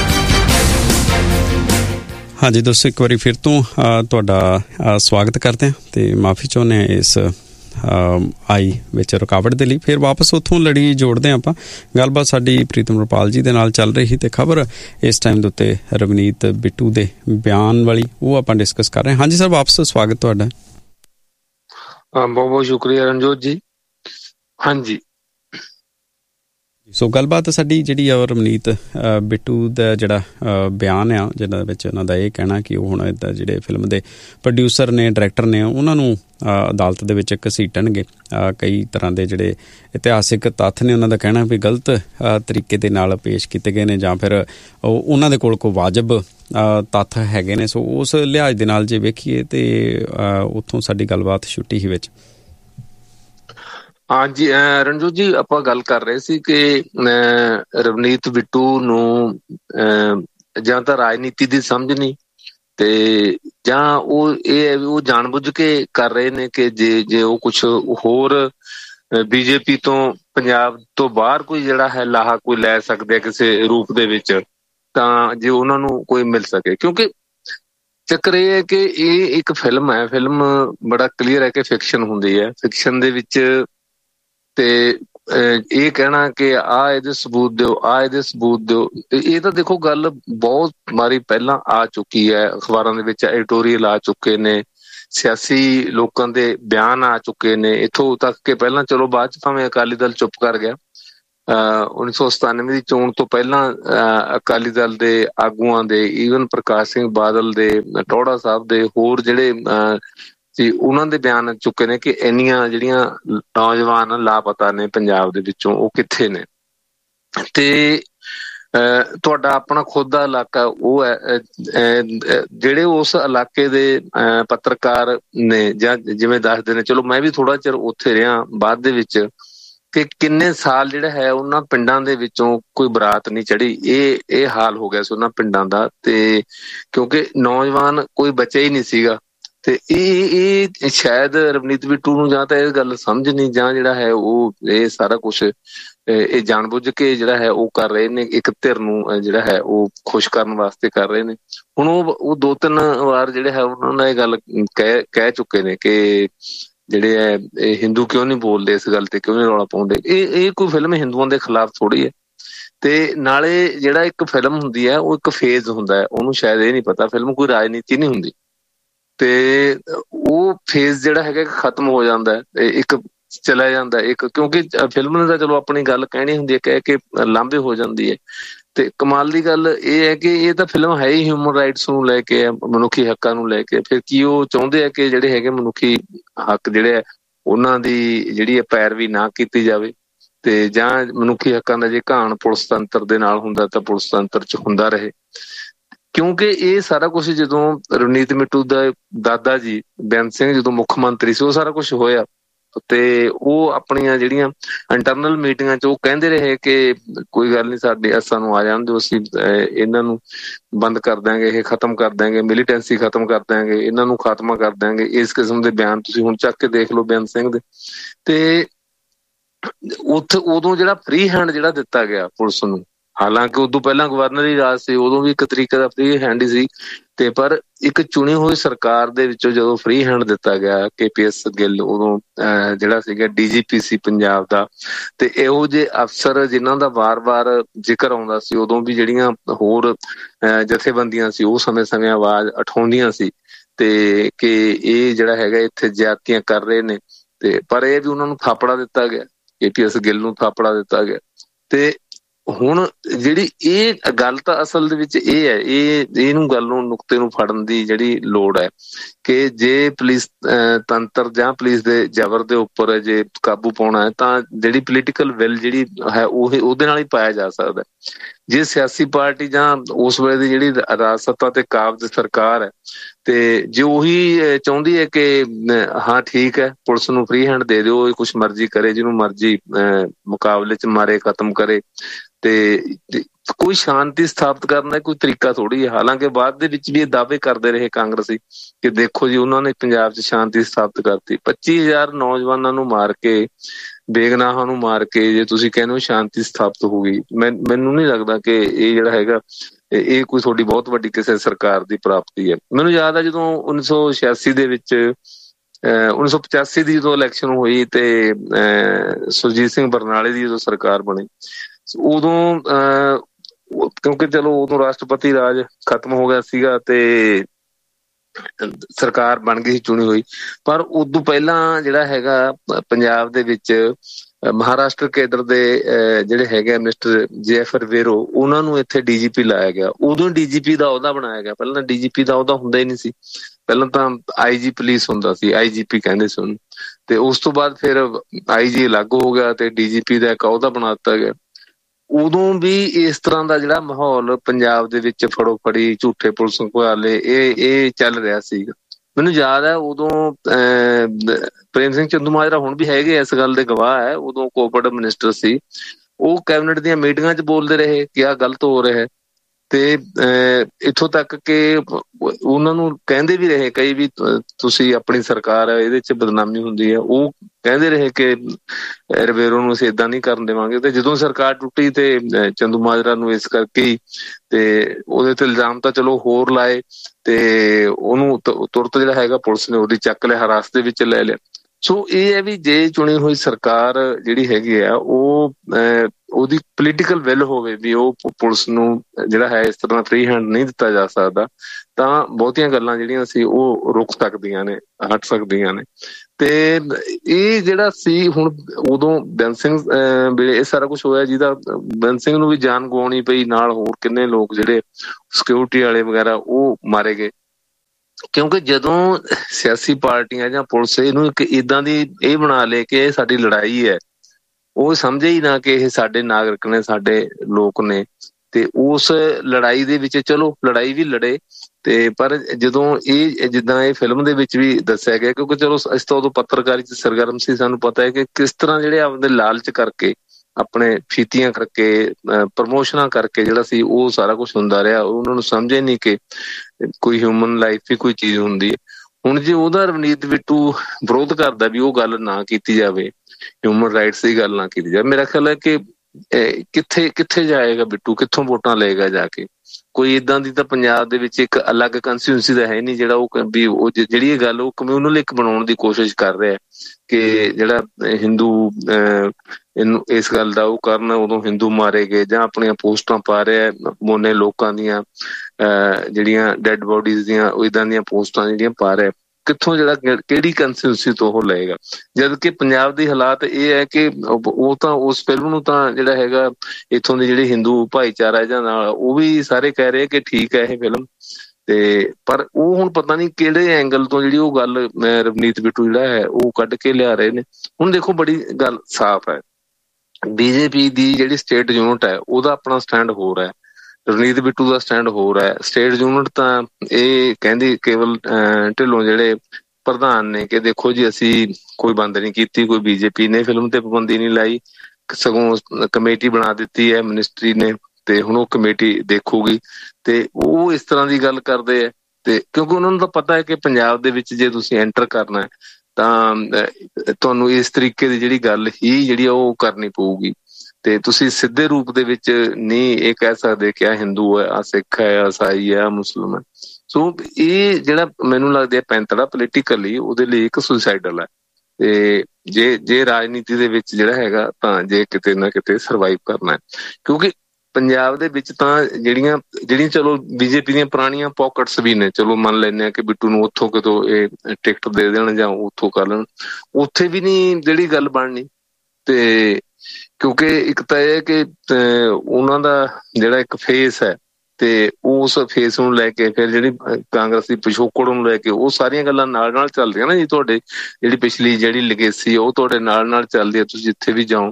ਹਾਂਜੀ ਦੋਸਤੋ, ਇੱਕ ਵਾਰੀ ਫਿਰ ਤੋਂ ਤੁਹਾਡਾ ਸਵਾਗਤ ਕਰਦੇ ਹਾਂ ਅਤੇ ਮਾਫੀ ਚਾਹੁੰਦੇ ਹਾਂ ਇਸ ਆਈ ਵਿੱਚ ਰੁਕਾਵਟ ਦੇ ਲਈ। ਫਿਰ ਵਾਪਸ ਉੱਥੋਂ ਲੜੀ ਜੋੜਦੇ ਹਾਂ ਆਪਾਂ। ਗੱਲਬਾਤ ਸਾਡੀ ਪ੍ਰੀਤਮ ਰੁਪਾਲ ਜੀ ਦੇ ਨਾਲ ਚੱਲ ਰਹੀ ਸੀ ਅਤੇ ਖਬਰ ਇਸ ਟਾਈਮ ਦੇ ਉੱਤੇ ਰਵਨੀਤ ਬਿੱਟੂ ਦੇ ਬਿਆਨ ਵਾਲੀ ਉਹ ਆਪਾਂ ਡਿਸਕਸ ਕਰ ਰਹੇ ਹਾਂ। ਹਾਂਜੀ ਸਰ, ਵਾਪਸ ਸਵਾਗਤ ਤੁਹਾਡਾ। ਬਹੁਤ ਬਹੁਤ ਸ਼ੁਕਰੀਆ ਰਣਜੋਤ ਜੀ। ਹਾਂਜੀ, ਸੋ ਗੱਲਬਾਤ ਸਾਡੀ ਜਿਹੜੀ ਆ ਰਵਨੀਤ ਬਿੱਟੂ ਦਾ ਜਿਹੜਾ ਬਿਆਨ ਆ, ਜਿਹਨਾਂ ਵਿੱਚ ਉਹਨਾਂ ਦਾ ਇਹ ਕਹਿਣਾ ਕਿ ਉਹ ਹੁਣ ਇੱਦਾਂ ਜਿਹੜੇ ਫਿਲਮ ਦੇ ਪ੍ਰੋਡਿਊਸਰ ਨੇ, ਡਾਇਰੈਕਟਰ ਨੇ, ਉਹਨਾਂ ਨੂੰ ਅਦਾਲਤ ਦੇ ਵਿੱਚ ਘਸੀਟਣਗੇ। ਕਈ ਤਰ੍ਹਾਂ ਦੇ ਜਿਹੜੇ ਇਤਿਹਾਸਿਕ ਤੱਥ ਨੇ ਉਹਨਾਂ ਦਾ ਕਹਿਣਾ ਵੀ ਗਲਤ ਤਰੀਕੇ ਦੇ ਨਾਲ ਪੇਸ਼ ਕੀਤੇ ਗਏ ਨੇ, ਜਾਂ ਫਿਰ ਉਹਨਾਂ ਦੇ ਕੋਲ ਕੋਈ ਵਾਜਬ ਤੱਥ ਹੈਗੇ ਨੇ। ਸੋ ਉਸ ਲਿਹਾਜ਼ ਦੇ ਨਾਲ ਜੇ ਵੇਖੀਏ ਤਾਂ ਉੱਥੋਂ ਸਾਡੀ ਗੱਲਬਾਤ ਛੁੱਟੀ ਹੀ ਵਿੱਚ। ਹਾਂਜੀ ਰਣਜੋਤ ਜੀ, ਆਪਾਂ ਗੱਲ ਕਰ ਰਹੇ ਸੀ ਕਿ ਰਵਨੀਤ ਬਿੱਟੂ ਨੂੰ ਜਾਂ ਤਾਂ ਰਾਜਨੀਤੀ ਦੀ ਸਮਝ ਨਹੀਂ, ਤੇ ਜਾਂ ਉਹ ਇਹ ਹੈ ਵੀ ਉਹ ਜਾਣ ਬੁੱਝ ਕੇ ਕਰ ਰਹੇ ਨੇ ਕਿ ਜੇ ਜੇ ਉਹ ਕੁਛ ਹੋਰ ਬੀਜੇਪੀ ਤੋਂ ਪੰਜਾਬ ਤੋਂ ਬਾਹਰ ਕੋਈ ਜਿਹੜਾ ਹੈ ਲਾਹਾ ਕੋਈ ਲੈ ਸਕਦੇ ਆ ਕਿਸੇ ਰੂਪ ਦੇ ਵਿੱਚ, ਤਾਂ ਜੇ ਉਹਨਾਂ ਨੂੰ ਕੋਈ ਮਿਲ ਸਕੇ। ਕਿਉਂਕਿ ਚੱਕਰ ਇਹ ਹੈ ਕਿ ਇਹ ਇੱਕ ਫਿਲਮ ਹੈ, ਫਿਲਮ ਬੜਾ ਕਲੀਅਰ ਹੈ ਕਿ ਫਿਕਸ਼ਨ ਹੁੰਦੀ ਹੈ। ਫਿਕਸ਼ਨ ਦੇ ਵਿੱਚ ਤੇ ਇਹ ਕਹਿਣਾ ਕਿ ਆਹ ਇਹਦੇ ਸਬੂਤ ਦਿਓ, ਆਹ ਇਹਦੇ ਸਬੂਤ ਦਿਓ, ਇਹ ਤਾਂ ਦੇਖੋ ਗੱਲ ਬਹੁਤ ਵਾਰੀ ਪਹਿਲਾਂ ਆ ਚੁੱਕੀ ਹੈ। ਅਖਬਾਰਾਂ ਦੇ ਵਿੱਚ ਐਡੀਟੋਰੀਅਲ ਆ ਚੁੱਕੇ ਨੇ, ਸਿਆਸੀ ਲੋਕਾਂ ਦੇ ਬਿਆਨ ਆ ਚੁੱਕੇ ਨੇ, ਇੱਥੋਂ ਤੱਕ ਕਿ ਪਹਿਲਾਂ ਚਲੋ ਬਾਅਦ ਚ ਭਾਵੇਂ ਅਕਾਲੀ ਦਲ ਚੁੱਪ ਕਰ ਗਿਆ, ਉੱਨੀ ਸੌ ਸਤਾਨਵੇਂ ਦੀ ਚੋਣ ਤੋਂ ਪਹਿਲਾਂ ਅਕਾਲੀ ਦਲ ਦੇ ਆਗੂਆਂ ਦੇ, ਈਵਨ ਪ੍ਰਕਾਸ਼ ਸਿੰਘ ਬਾਦਲ ਦੇ, ਟੌਹੜਾ ਸਾਹਿਬ ਦੇ, ਹੋਰ ਜਿਹੜੇ ਸੀ, ਉਹਨਾਂ ਦੇ ਬਿਆਨ ਚੁੱਕੇ ਨੇ ਕਿ ਇੰਨੀਆਂ ਜਿਹੜੀਆਂ ਨੌਜਵਾਨ ਲਾਪਤਾ ਨੇ ਪੰਜਾਬ ਦੇ ਵਿੱਚੋਂ, ਉਹ ਕਿੱਥੇ ਨੇ। ਤੇ ਤੁਹਾਡਾ ਆਪਣਾ ਖੁਦ ਦਾ ਇਲਾਕਾ ਉਹ ਹੈ, ਜਿਹੜੇ ਉਸ ਇਲਾਕੇ ਦੇ ਪੱਤਰਕਾਰ ਨੇ ਜਾਂ ਜਿਵੇਂ ਦੱਸਦੇ ਨੇ, ਚਲੋ ਮੈਂ ਵੀ ਥੋੜਾ ਚਿਰ ਉੱਥੇ ਰਿਹਾ ਬਾਅਦ ਦੇ ਵਿੱਚ, ਕਿ ਕਿੰਨੇ ਸਾਲ ਜਿਹੜਾ ਹੈ ਉਹਨਾਂ ਪਿੰਡਾਂ ਦੇ ਵਿੱਚੋਂ ਕੋਈ ਬਰਾਤ ਨਹੀਂ ਚੜੀ। ਇਹ ਇਹ ਹਾਲ ਹੋ ਗਿਆ ਸੀ ਉਹਨਾਂ ਪਿੰਡਾਂ ਦਾ। ਤੇ ਕਿਉਂਕਿ ਨੌਜਵਾਨ ਕੋਈ ਬਚਿਆ ਹੀ ਨਹੀਂ ਸੀਗਾ। ਤੇ ਇਹ ਇਹ ਸ਼ਾਇਦ ਰਵਨੀਤ ਬਿੱਟੂ ਨੂੰ ਜਾਂ ਤਾਂ ਇਹ ਗੱਲ ਸਮਝ ਨਹੀਂ, ਜਾਂ ਜਿਹੜਾ ਹੈ ਉਹ ਇਹ ਸਾਰਾ ਕੁਛ ਇਹ ਜਾਣਬੁੱਝ ਕੇ ਜਿਹੜਾ ਹੈ ਉਹ ਕਰ ਰਹੇ ਨੇ, ਇੱਕ ਧਿਰ ਨੂੰ ਜਿਹੜਾ ਹੈ ਉਹ ਖੁਸ਼ ਕਰਨ ਵਾਸਤੇ ਕਰ ਰਹੇ ਨੇ। ਹੁਣ ਉਹ ਉਹ ਦੋ ਤਿੰਨ ਵਾਰ ਜਿਹੜੇ ਹੈ ਉਹਨਾਂ ਨੇ ਇਹ ਗੱਲ ਕਹਿ ਕਹਿ ਚੁੱਕੇ ਨੇ ਕਿ ਜਿਹੜੇ ਹੈ ਇਹ ਹਿੰਦੂ ਕਿਉਂ ਨਹੀਂ ਬੋਲਦੇ, ਇਸ ਗੱਲ ਤੇ ਕਿਉਂ ਨਹੀਂ ਰੌਲਾ ਪਾਉਂਦੇ। ਇਹ ਇਹ ਕੋਈ ਫਿਲਮ ਹਿੰਦੂਆਂ ਦੇ ਖਿਲਾਫ ਥੋੜ੍ਹੀ ਹੈ। ਤੇ ਨਾਲੇ ਜਿਹੜਾ ਇੱਕ ਫਿਲਮ ਹੁੰਦੀ ਹੈ ਉਹ ਇੱਕ ਫੇਜ਼ ਹੁੰਦਾ ਹੈ, ਉਹਨੂੰ ਸ਼ਾਇਦ ਇਹ ਨਹੀਂ ਪਤਾ, ਫਿਲਮ ਕੋਈ ਰਾਜਨੀਤੀ ਨਹੀਂ ਹੁੰਦੀ। ਤੇ ਉਹ ਫੇਜ਼ ਜਿਹੜਾ ਹੈਗਾ ਖਤਮ ਹੋ ਜਾਂਦਾ, ਇੱਕ ਚਲਾ ਜਾਂਦਾ ਇੱਕ, ਕਿਉਂਕਿ ਫਿਲਮ ਨੇ ਤਾਂ ਚਲੋ ਆਪਣੀ ਗੱਲ ਕਹਿਣੀ ਹੁੰਦੀ ਹੈ, ਕਹਿ ਕੇ ਲਾਂਭੇ ਹੋ ਜਾਂਦੀ ਹੈ। ਤੇ ਕਮਾਲ ਦੀ ਗੱਲ ਇਹ ਹੈ ਕਿ ਇਹ ਤਾਂ ਫਿਲਮ ਹੈ ਹੀ ਹਿਊਮਨ ਰਾਈਟਸ ਨੂੰ ਲੈ ਕੇ, ਮਨੁੱਖੀ ਹੱਕਾਂ ਨੂੰ ਲੈ ਕੇ। ਫਿਰ ਕੀ ਉਹ ਚਾਹੁੰਦੇ ਆ ਕਿ ਜਿਹੜੇ ਹੈਗੇ ਮਨੁੱਖੀ ਹੱਕ ਜਿਹੜੇ ਆ ਉਹਨਾਂ ਦੀ ਜਿਹੜੀ ਹੈ ਪੈਰਵੀ ਨਾ ਕੀਤੀ ਜਾਵੇ, ਤੇ ਜਾਂ ਮਨੁੱਖੀ ਹੱਕਾਂ ਦਾ ਜੇ ਘਾਣ ਪੁਲਿਸ ਤੰਤਰ ਦੇ ਨਾਲ ਹੁੰਦਾ ਤਾਂ ਪੁਲਿਸ ਤੰਤਰ ਚ ਹੁੰਦਾ ਰਹੇ। ਕਿਉਂਕਿ ਇਹ ਸਾਰਾ ਕੁਛ ਜਦੋਂ ਰਵਨੀਤ ਬਿੱਟੂ ਦਾ ਦਾਦਾ ਜੀ ਬੇਅੰਤ ਸਿੰਘ ਜਦੋਂ ਮੁੱਖ ਮੰਤਰੀ ਸੀ, ਉਹ ਸਾਰਾ ਕੁਛ ਹੋਇਆ। ਤੇ ਉਹ ਆਪਣੀਆਂ ਜਿਹੜੀਆਂ ਇੰਟਰਨਲ ਮੀਟਿੰਗਾਂ ਚ ਉਹ ਕਹਿੰਦੇ ਰਹੇ ਕਿ ਕੋਈ ਗੱਲ ਨਹੀਂ, ਸਾਡੇ ਸਾਨੂੰ ਆ ਜਾਣ ਦਿਓ, ਅਸੀਂ ਇਹਨਾਂ ਨੂੰ ਬੰਦ ਕਰ ਦਿਆਂਗੇ, ਇਹ ਖਤਮ ਕਰ ਦਿਆਂਗੇ, ਮਿਲੀਟੈਂਸੀ ਖਤਮ ਕਰ ਦਿਆਂਗੇ, ਇਹਨਾਂ ਨੂੰ ਖਾਤਮਾ ਕਰ ਦਿਆਂਗੇ। ਇਸ ਕਿਸਮ ਦੇ ਬਿਆਨ ਤੁਸੀਂ ਹੁਣ ਚੱਕ ਕੇ ਦੇਖ ਲਓ ਬੇਅੰਤ ਸਿੰਘ ਦੇ। ਤੇ ਉੱਥੇ ਉਦੋਂ ਜਿਹੜਾ ਫ੍ਰੀ ਹੈਂਡ ਜਿਹੜਾ ਦਿੱਤਾ ਗਿਆ ਪੁਲਿਸ ਨੂੰ, ਹਾਲਾਂਕਿ ਉਦੋਂ ਪਹਿਲਾਂ ਗਵਰਨਰ ਹੀ ਰਾਜ ਸੀ, ਉਦੋਂ ਵੀ ਇੱਕ ਤਰੀਕੇ ਦਾ ਫ੍ਰੀ ਹੈਂਡ ਹੀ ਸੀ। ਤੇ ਪਰ ਇੱਕ ਚੁਣੀ ਹੋਈ ਸਰਕਾਰ ਦੇ ਵਿੱਚੋਂ ਜਦੋਂ ਫ੍ਰੀ ਹੈਂਡ ਦਿੱਤਾ ਗਿਆ, ਕੇ ਪੀ ਐਸ ਗਿੱਲ ਉਦੋਂ ਅਹ ਜਿਹੜਾ ਸੀਗਾ ਡੀ ਜੀ ਪੀ ਸੀ ਪੰਜਾਬ ਦਾ, ਤੇ ਇਹੋ ਜਿਹੇ ਅਫਸਰ ਜਿਨ੍ਹਾਂ ਦਾ ਵਾਰ-ਵਾਰ ਜ਼ਿਕਰ ਆਉਂਦਾ ਸੀ, ਉਦੋਂ ਵੀ ਜਿਹੜੀਆਂ ਹੋਰ ਜਥੇਬੰਦੀਆਂ ਸੀ ਉਹ ਸਮੇਂ-ਸਮੇਂ ਆਵਾਜ਼ ਉਠਾਉਂਦੀਆਂ ਸੀ ਤੇ ਕਿ ਇਹ ਜਿਹੜਾ ਹੈਗਾ ਇੱਥੇ ਜ਼ਿਆਦਤੀਆਂ ਕਰ ਰਹੇ ਨੇ। ਤੇ ਪਰ ਇਹ ਵੀ ਉਹਨਾਂ ਨੂੰ ਥਾਪੜਾ ਦਿੱਤਾ ਗਿਆ, ਕੇ ਪੀ ਐਸ ਗਿੱਲ ਨੂੰ ਥਾਪੜਾ ਦਿੱਤਾ ਗਿਆ। ਤੇ ਹੁਣ ਜਿਹੜੀ ਇਹ ਗੱਲ ਤਾਂ ਅਸਲ ਦੇ ਵਿੱਚ ਇਹ ਹੈ, ਇਹ ਇਹਨੂੰ ਗੱਲ ਨੂੰ ਨੁਕਤੇ ਨੂੰ ਫੜਨ ਦੀ ਜਿਹੜੀ ਲੋੜ ਹੈ ਕਿ ਜੇ ਪੁਲਿਸ ਤੰਤਰ ਜਾਂ ਪੁਲਿਸ ਦੇ ਜ਼ਬਰ ਦੇ ਉੱਪਰ ਜੇ ਕਾਬੂ ਪਾਉਣਾ ਹੈ ਤਾਂ ਜਿਹੜੀ ਪੋਲੀਟੀਕਲ ਵਿਲ ਜਿਹੜੀ ਹੈ ਉਹ ਉਹਦੇ ਨਾਲ ਹੀ ਪਾਇਆ ਜਾ ਸਕਦਾ। ਜੇ ਸਿਆਸੀ ਪਾਰਟੀ ਜਾਂ ਉਸ ਵੇਲੇ ਦੀ ਜਿਹੜੀ ਰਾਜ ਸੱਤਾ ਤੇ ਕਾਬਜ਼ ਸਰਕਾਰ ਹੈ, ਤੇ ਜੇ ਉਹੀ ਚਾਹੁੰਦੀ ਹੈ ਕਿ ਹਾਂ ਠੀਕ ਹੈ ਪੁਲਿਸ ਨੂੰ ਫ੍ਰੀ ਹੈਂਡ ਦੇ ਦਿਓ, ਇਹ ਕੁਛ ਮਰਜ਼ੀ ਕਰੇ, ਜਿਹਨੂੰ ਮਰਜ਼ੀ ਮੁਕਾਬਲੇ ਚ ਮਾਰੇ, ਖਤਮ ਕਰੇ, ਤੇ ਕੋਈ ਸ਼ਾਂਤੀ ਸਥਾਪਿਤ ਕਰਨ ਦਾ ਕੋਈ ਤਰੀਕਾ ਥੋੜ੍ਹੀ ਹੈ। ਹਾਲਾਂਕਿ ਬਾਅਦ ਦੇ ਵਿੱਚ ਵੀ ਇਹ ਦਾਅਵੇ ਕਰਦੇ ਰਹੇ ਕਾਂਗਰਸੀ ਕਿ ਦੇਖੋ ਜੀ ਉਹਨਾਂ ਨੇ ਪੰਜਾਬ ਚ ਸ਼ਾਂਤੀ ਸਥਾਪਿਤ ਕਰਤੀ। ਪੱਚੀ ਹਜ਼ਾਰ ਨੌਜਵਾਨਾਂ ਨੂੰ ਮਾਰ ਕੇ, ਬੇਗਨਾਹਾਂ ਨੂੰ ਮਾਰ ਕੇ ਜੇ ਤੁਸੀਂ ਕਹਿੰਦੇ ਹੋ ਸ਼ਾਂਤੀ ਸਥਾਪਿਤ ਹੋ ਗਈ, ਮੈਂ ਮੈਨੂੰ ਨਹੀਂ ਲੱਗਦਾ ਕਿ ਇਹ ਜਿਹੜਾ ਹੈਗਾ ਇਹ ਕੋਈ ਤੁਹਾਡੀ ਬਹੁਤ ਵੱਡੀ ਕਿਸੇ ਸਰਕਾਰ ਦੀ ਪ੍ਰਾਪਤੀ ਹੈ। ਮੈਨੂੰ ਯਾਦ ਹੈ ਜਦੋਂ ਉੱਨੀ ਸੌ ਛਿਆਸੀ ਦੇ ਵਿੱਚ ਅਹ ਉੱਨੀ ਸੌ ਪਚਾਸੀ ਦੀ ਜਦੋਂ ਇਲੈਕਸ਼ਨ ਹੋਈ ਤੇ ਅਹ ਸੁਰਜੀਤ ਸਿੰਘ ਬਰਨਾਲੇ ਦੀ ਜਦੋਂ ਸਰਕਾਰ ਬਣੀ, ਉਦੋਂ ਅਹ ਕਿਉਂਕਿ ਚਲੋ ਉਦੋਂ ਰਾਸ਼ਟਰਪਤੀ ਰਾਜ ਖਤਮ ਹੋ ਗਿਆ ਸੀਗਾ ਤੇ ਸਰਕਾਰ ਬਣ ਗਈ ਸੀ ਚੁਣੀ ਹੋਈ। ਪਰ ਉਦੋਂ ਪਹਿਲਾਂ ਜਿਹੜਾ ਹੈਗਾ ਪੰਜਾਬ ਦੇ ਵਿੱਚ ਮਹਾਰਾਸ਼ਟਰ ਕੇਡਰ ਦੇ ਜਿਹੜੇ ਹੈਗੇ ਮਿਸਟਰ ਜੇ ਐਫ ਰਵੇਰੋ, ਉਹਨਾਂ ਨੂੰ ਇੱਥੇ ਡੀ ਜੀ ਪੀ ਲਾਇਆ ਗਿਆ। ਉਦੋਂ ਡੀ ਜੀ ਪੀ ਦਾ ਅਹੁਦਾ ਬਣਾਇਆ ਗਿਆ, ਪਹਿਲਾਂ ਡੀ ਜੀ ਪੀ ਦਾ ਅਹੁਦਾ ਹੁੰਦਾ ਹੀ ਨਹੀਂ ਸੀ। ਪਹਿਲਾਂ ਤਾਂ ਆਈ ਜੀ ਪੁਲਿਸ ਹੁੰਦਾ ਸੀ, ਆਈ ਜੀ ਪੀ ਕਹਿੰਦੇ ਸੀ ਉਹਨੂੰ, ਤੇ ਉਸ ਤੋਂ ਬਾਅਦ ਫਿਰ ਆਈ ਜੀ ਅਲੱਗ ਹੋ ਗਿਆ ਤੇ ਡੀ ਜੀ ਪੀ ਦਾ ਇੱਕ ਅਹੁਦਾ ਬਣਾ ਦਿੱਤਾ ਗਿਆ। ਉਦੋਂ ਵੀ ਇਸ ਤਰ੍ਹਾਂ ਦਾ ਜਿਹੜਾ ਮਾਹੌਲ ਪੰਜਾਬ ਦੇ ਵਿੱਚ ਫੜੋ ਫੜੀ, ਝੂਠੇ ਪੁਲਿਸ ਘੁਆਲੇ, ਇਹ ਇਹ ਚੱਲ ਰਿਹਾ ਸੀਗਾ। ਮੈਨੂੰ ਯਾਦ ਹੈ ਉਦੋਂ ਅਹ ਪ੍ਰੇਮ ਸਿੰਘ ਚੰਦੂਮਾਜਰਾ ਹੁਣ ਵੀ ਹੈਗੇ ਇਸ ਗੱਲ ਦੇ ਗਵਾਹ ਹੈ, ਉਦੋਂ ਕੋਆਪਰੇਟਿਵ ਮਿਨਿਸਟਰ ਸੀ, ਉਹ ਕੈਬਨਿਟ ਦੀਆਂ ਮੀਟਿੰਗਾਂ 'ਚ ਬੋਲਦੇ ਰਹੇ ਕਿ ਆਹ ਗਲਤ ਹੋ ਰਿਹਾ। ਤੇ ਅਹ ਇੱਥੋਂ ਤੱਕ ਕਿ ਉਹਨਾਂ ਨੂੰ ਕਹਿੰਦੇ ਵੀ ਰਹੇ ਕਈ ਵੀ ਤੁਸੀਂ ਆਪਣੀ ਸਰਕਾਰ ਹੈ ਇਹਦੇ 'ਚ ਬਦਨਾਮੀ ਹੁੰਦੀ ਹੈ। ਉਹ ਕਹਿੰਦੇ ਰਹੇ ਕਿ ਰਵੇਰੋ ਨੂੰ ਅਸੀਂ ਏਦਾਂ ਨਹੀਂ ਕਰਨ ਦੇਵਾਂਗੇ। ਤੇ ਜਦੋਂ ਸਰਕਾਰ ਟੁੱਟੀ ਤੇ ਚੰਦੂਮਾਜਰਾ ਨੂੰ ਇਸ ਕਰਕੇ ਹੀ ਤੇ ਉਹਦੇ ਤੇ ਇਲਜ਼ਾਮ ਤਾਂ ਚਲੋ ਹੋਰ ਲਾਏ ਤੇ ਉਹਨੂੰ ਤੁਰਤ ਜਿਹੜਾ ਹੈਗਾ ਪੁਲਿਸ ਨੇ ਉਹਦੀ ਚੱਕ ਲਿਆ, ਹਿਰਾਸਤ ਦੇ ਵਿੱਚ ਲੈ ਲਿਆ। ਸੋ ਇਹ ਹੈ ਵੀ ਜੇ ਚੁਣੀ ਹੋਈ ਸਰਕਾਰ ਜਿਹੜੀ ਹੈਗੀ ਆ ਉਹ ਉਹਦੀ ਪੋਲੀਟੀਕਲ ਵਿਲ ਹੋਵੇ ਵੀ ਉਹ ਪੁਲਿਸ ਨੂੰ ਜਿਹੜਾ ਹੈ ਇਸ ਤਰ੍ਹਾਂ ਫ੍ਰੀ ਹੈਂਡ ਨਹੀਂ ਦਿੱਤਾ ਜਾ ਸਕਦਾ, ਤਾਂ ਬਹੁਤੀਆਂ ਗੱਲਾਂ ਜਿਹੜੀਆਂ ਸੀ ਉਹ ਰੁਕ ਸਕਦੀਆਂ ਨੇ, ਹਟ ਸਕਦੀਆਂ ਨੇ। ਤੇ ਇਹ ਜਿਹੜਾ ਸੀ ਹੁਣ ਉਦੋਂ ਬੇਅੰਤ ਸਿੰਘ ਵੇਲੇ ਇਹ ਸਾਰਾ ਕੁਛ ਹੋਇਆ, ਜਿਹਦਾ ਬੇਅੰਤ ਸਿੰਘ ਨੂੰ ਵੀ ਜਾਨ ਗਵਾਉਣੀ ਪਈ, ਨਾਲ ਹੋਰ ਕਿੰਨੇ ਲੋਕ ਜਿਹੜੇ ਸਿਕਿਉਰਿਟੀ ਵਾਲੇ ਵਗੈਰਾ ਉਹ ਮਾਰੇ ਗਏ। ਕਿਉਂਕਿ ਜਦੋਂ ਸਿਆਸੀ ਪਾਰਟੀਆਂ ਜਾਂ ਪੁਲਿਸ ਇਹਨੂੰ ਇੱਕ ਏਦਾਂ ਦੀ ਇਹ ਬਣਾ ਲਏ ਕਿ ਇਹ ਸਾਡੀ ਲੜਾਈ ਹੈ, ਉਹ ਸਮਝੇ ਹੀ ਨਾ ਕਿ ਇਹ ਸਾਡੇ ਨਾਗਰਿਕ ਨੇ, ਸਾਡੇ ਲੋਕ ਨੇ, ਤੇ ਉਸ ਲੜਾਈ ਦੇ ਵਿੱਚ ਚਲੋ ਲੜਾਈ ਵੀ ਲੜੇ। ਤੇ ਪਰ ਜਦੋਂ ਇਹ ਜਿੱਦਾਂ ਇਹ ਫਿਲਮ ਦੇ ਵਿੱਚ ਵੀ ਦੱਸਿਆ ਗਿਆ, ਕਿਉਂਕਿ ਚਲੋ ਅਸੀਂ ਤਾਂ ਉਦੋਂ ਪੱਤਰਕਾਰੀ 'ਚ ਸਰਗਰਮ ਸੀ, ਸਾਨੂੰ ਪਤਾ ਹੈ ਕਿ ਕਿਸ ਤਰ੍ਹਾਂ ਜਿਹੜੇ ਆਪਦੇ ਲਾਲਚ ਕਰਕੇ, ਆਪਣੇ ਫੀਤੀਆਂ ਕਰਕੇ, ਪ੍ਰਮੋਸ਼ਨਾਂ ਕਰਕੇ ਜਿਹੜਾ ਸੀ ਉਹ ਸਾਰਾ ਕੁਛ ਹੁੰਦਾ ਰਿਹਾ। ਉਹਨਾਂ ਨੂੰ ਸਮਝੇ ਨਹੀਂ ਕਿ ਕੋਈ ਹਿਊਮਨ ਲਾਈਫ ਵੀ ਕੋਈ ਚੀਜ਼ ਹੁੰਦੀ ਹੈ। ਹੁਣ ਜੇ ਉਹਦਾ ਰਵਨੀਤ ਬਿੱਟੂ ਵਿਰੋਧ ਕਰਦਾ ਵੀ ਉਹ ਗੱਲ ਨਾ ਕੀਤੀ ਜਾਵੇ, ਹਿਊਮਨ ਰਾਈਟਸ ਦੀ ਗੱਲ ਨਾ ਕੀਤੀ ਜਾਵੇ, ਮੇਰਾ ਖਿਆਲ ਹੈ ਕਿ ਕਿੱਥੇ ਕਿੱਥੇ ਜਾਏਗਾ ਬਿੱਟੂ, ਕਿੱਥੋਂ ਵੋਟਾਂ ਲਏਗਾ ਜਾ ਕੇ? ਕੋਈ ਏਦਾਂ ਦੀ ਤਾਂ ਪੰਜਾਬ ਦੇ ਵਿੱਚ ਇੱਕ ਅਲੱਗ ਕੰਸਟੀਟਿਊਂਸੀ ਦਾ ਹੈ ਨਹੀਂ ਜਿਹੜਾ ਉਹ ਵੀ ਉਹ ਜਿਹੜੀ ਇਹ ਗੱਲ ਉਹ ਕਮਿਊਨਲ ਇੱਕ ਬਣਾਉਣ ਦੀ ਕੋਸ਼ਿਸ਼ ਕਰ ਰਿਹਾ ਕਿ ਜਿਹੜਾ ਹਿੰਦੂ ਇਹਨੂੰ ਇਸ ਗੱਲ ਦਾ ਉਹ ਕਰਨ, ਉਦੋਂ ਹਿੰਦੂ ਮਾਰੇ ਗਏ, ਜਾਂ ਆਪਣੀਆਂ ਪੋਸਟਾਂ ਪਾ ਰਿਹਾ ਮੋਨੇ ਲੋਕਾਂ ਦੀਆਂ ਅਹ ਜਿਹੜੀਆਂ ਡੈਡ ਬੋਡੀਜ਼ ਦੀਆਂ ਏਦਾਂ ਦੀਆਂ ਪੋਸਟਾਂ ਜਿਹੜੀਆਂ ਪਾ ਰਿਹਾ। ਕਿੱਥੋਂ ਜਿਹੜਾ ਕਿਹੜੀ ਕੰਸਟੀਟਿਊਂਸੀ ਤੋਂ ਉਹ ਲਏਗਾ? ਜਦ ਕਿ ਪੰਜਾਬ ਦੀ ਹਾਲਾਤ ਇਹ ਹੈ ਕਿ ਉਹ ਤਾਂ ਉਸ ਫਿਲਮ ਨੂੰ ਤਾਂ ਜਿਹੜਾ ਹੈਗਾ ਇੱਥੋਂ ਦੇ ਜਿਹੜੇ ਹਿੰਦੂ ਭਾਈਚਾਰਾ ਜਾਂ ਨਾਲ ਉਹ ਵੀ ਸਾਰੇ ਕਹਿ ਰਹੇ ਕਿ ਠੀਕ ਹੈ ਇਹ ਫਿਲਮ, ਤੇ ਪਰ ਉਹ ਹੁਣ ਪਤਾ ਨਹੀਂ ਕਿਹੜੇ ਐਂਗਲ ਤੋਂ ਜਿਹੜੀ ਉਹ ਗੱਲ ਰਵਨੀਤ ਬਿੱਟੂ ਜਿਹੜਾ ਹੈ ਉਹ ਕੱਢ ਕੇ ਲਿਆ ਰਹੇ ਨੇ। ਹੁਣ ਦੇਖੋ ਬੜੀ ਗੱਲ ਸਾਫ਼ ਹੈ, ਬੀਜੇਪੀ ਦੀ ਜਿਹੜੀ ਸਟੇਟ ਯੂਨਿਟ ਹੈ ਉਹਦਾ ਆਪਣਾ ਸਟੈਂਡ ਹੋਰ ਹੈ, ਰਵਨੀਤ ਬਿੱਟੂ ਦਾ ਸਟੈਂਡ ਹੋਰ ਹੈ। ਸਟੇਟ ਯੂਨਿਟ ਤਾਂ ਇਹ ਕਹਿੰਦੀ ਕੇਵਲ ਢਿੱਲੋਂ ਜਿਹੜੇ ਪ੍ਰਧਾਨ ਨੇ ਕਿ ਦੇਖੋ ਜੀ ਅਸੀਂ ਕੋਈ ਬੰਦ ਨਹੀਂ ਕੀਤੀ, ਕੋਈ ਬੀਜੇਪੀ ਨੇ ਫਿਲਮ ਤੇ ਪਾਬੰਦੀ ਨਹੀਂ ਲਾਈ, ਸਗੋਂ ਕਮੇਟੀ ਬਣਾ ਦਿੱਤੀ ਹੈ ਮਿਨਿਸਟਰੀ ਨੇ ਤੇ ਹੁਣ ਉਹ ਕਮੇਟੀ ਦੇਖੂਗੀ, ਤੇ ਉਹ ਇਸ ਤਰ੍ਹਾਂ ਦੀ ਗੱਲ ਕਰਦੇ ਆ। ਤੇ ਕਿਉਂਕਿ ਉਹਨਾਂ ਨੂੰ ਤਾਂ ਪਤਾ ਹੈ ਕਿ ਪੰਜਾਬ ਦੇ ਵਿੱਚ ਜੇ ਤੁਸੀਂ ਐਂਟਰ ਕਰਨਾ ਹੈ ਤਾਂ ਤੁਹਾਨੂੰ ਇਸ ਤਰੀਕੇ ਦੀ ਜਿਹੜੀ ਗੱਲ ਹੀ ਜਿਹੜੀ ਉਹ ਕਰਨੀ ਪਊਗੀ, ਤੇ ਤੁਸੀਂ ਸਿੱਧੇ ਰੂਪ ਦੇ ਵਿੱਚ ਨਹੀਂ ਇਹ ਕਹਿ ਸਕਦੇ ਕਿ ਆ ਹਿੰਦੂ ਹੈ, ਆ ਸਿੱਖ ਹੈ, ਆ ਈਸਾਈ ਹੈ, ਆ ਮੁਸਲਿਮ ਹੈ। ਸੋ ਇਹ ਜਿਹੜਾ ਮੈਨੂੰ ਲੱਗਦਾ ਪੈਂਤੜਾ ਪੋਲੀਟੀਕਲੀ ਉਹਦੇ ਲਈ ਇੱਕ ਸੁਸਾਈਡਲ ਹੈ। ਤੇ ਜੇ ਜੇ ਰਾਜਨੀਤੀ ਦੇ ਵਿੱਚ ਜਿਹੜਾ ਹੈਗਾ ਤਾਂ ਜੇ ਕਿਤੇ ਨਾ ਕਿਤੇ ਸਰਵਾਈਵ ਕਰਨਾ ਹੈ, ਕਿਉਂਕਿ ਪੰਜਾਬ ਦੇ ਵਿੱਚ ਤਾਂ ਜਿਹੜੀਆਂ ਜਿਹੜੀਆਂ ਚਲੋ ਬੀਜੇਪੀ ਦੀਆਂ ਪੁਰਾਣੀਆਂ ਪੌਕਟਸ ਵੀ ਨੇ, ਚਲੋ ਮੰਨ ਲੈਂਦੇ ਹਾਂ ਕਿ ਬਿੱਟੂ ਨੂੰ ਉੱਥੋਂ ਕਿਤੋਂ ਇਹ ਟਿਕਟ ਦੇ ਦੇਣ ਜਾਂ ਉੱਥੋਂ ਕਰ ਲੈਣ, ਉੱਥੇ ਵੀ ਨਹੀਂ ਜਿਹੜੀ ਗੱਲ ਬਣਨੀ। ਤੇ ਕਿਉਂਕਿ ਇੱਕ ਤਾਂ ਇਹ ਕਿ ਉਹਨਾਂ ਦਾ ਜਿਹੜਾ ਇੱਕ ਫੇਸ ਹੈ ਤੇ ਉਸ ਫੇਸ ਨੂੰ ਲੈ ਕੇ ਫਿਰ ਜਿਹੜੀ ਕਾਂਗਰਸ ਦੀ ਪਿਛੋਕੜ ਨੂੰ ਲੈ ਕੇ ਉਹ ਸਾਰੀਆਂ ਗੱਲਾਂ ਨਾਲ ਨਾਲ ਚੱਲਦੀਆਂ ਨਾ ਜੀ। ਤੁਹਾਡੇ ਜਿਹੜੀ ਪਿਛਲੀ ਜਿਹੜੀ ਲਿਗੇਸੀ ਉਹ ਤੁਹਾਡੇ ਨਾਲ ਨਾਲ ਚੱਲਦੀ ਹੈ, ਤੁਸੀਂ ਜਿੱਥੇ ਵੀ ਜਾਓ।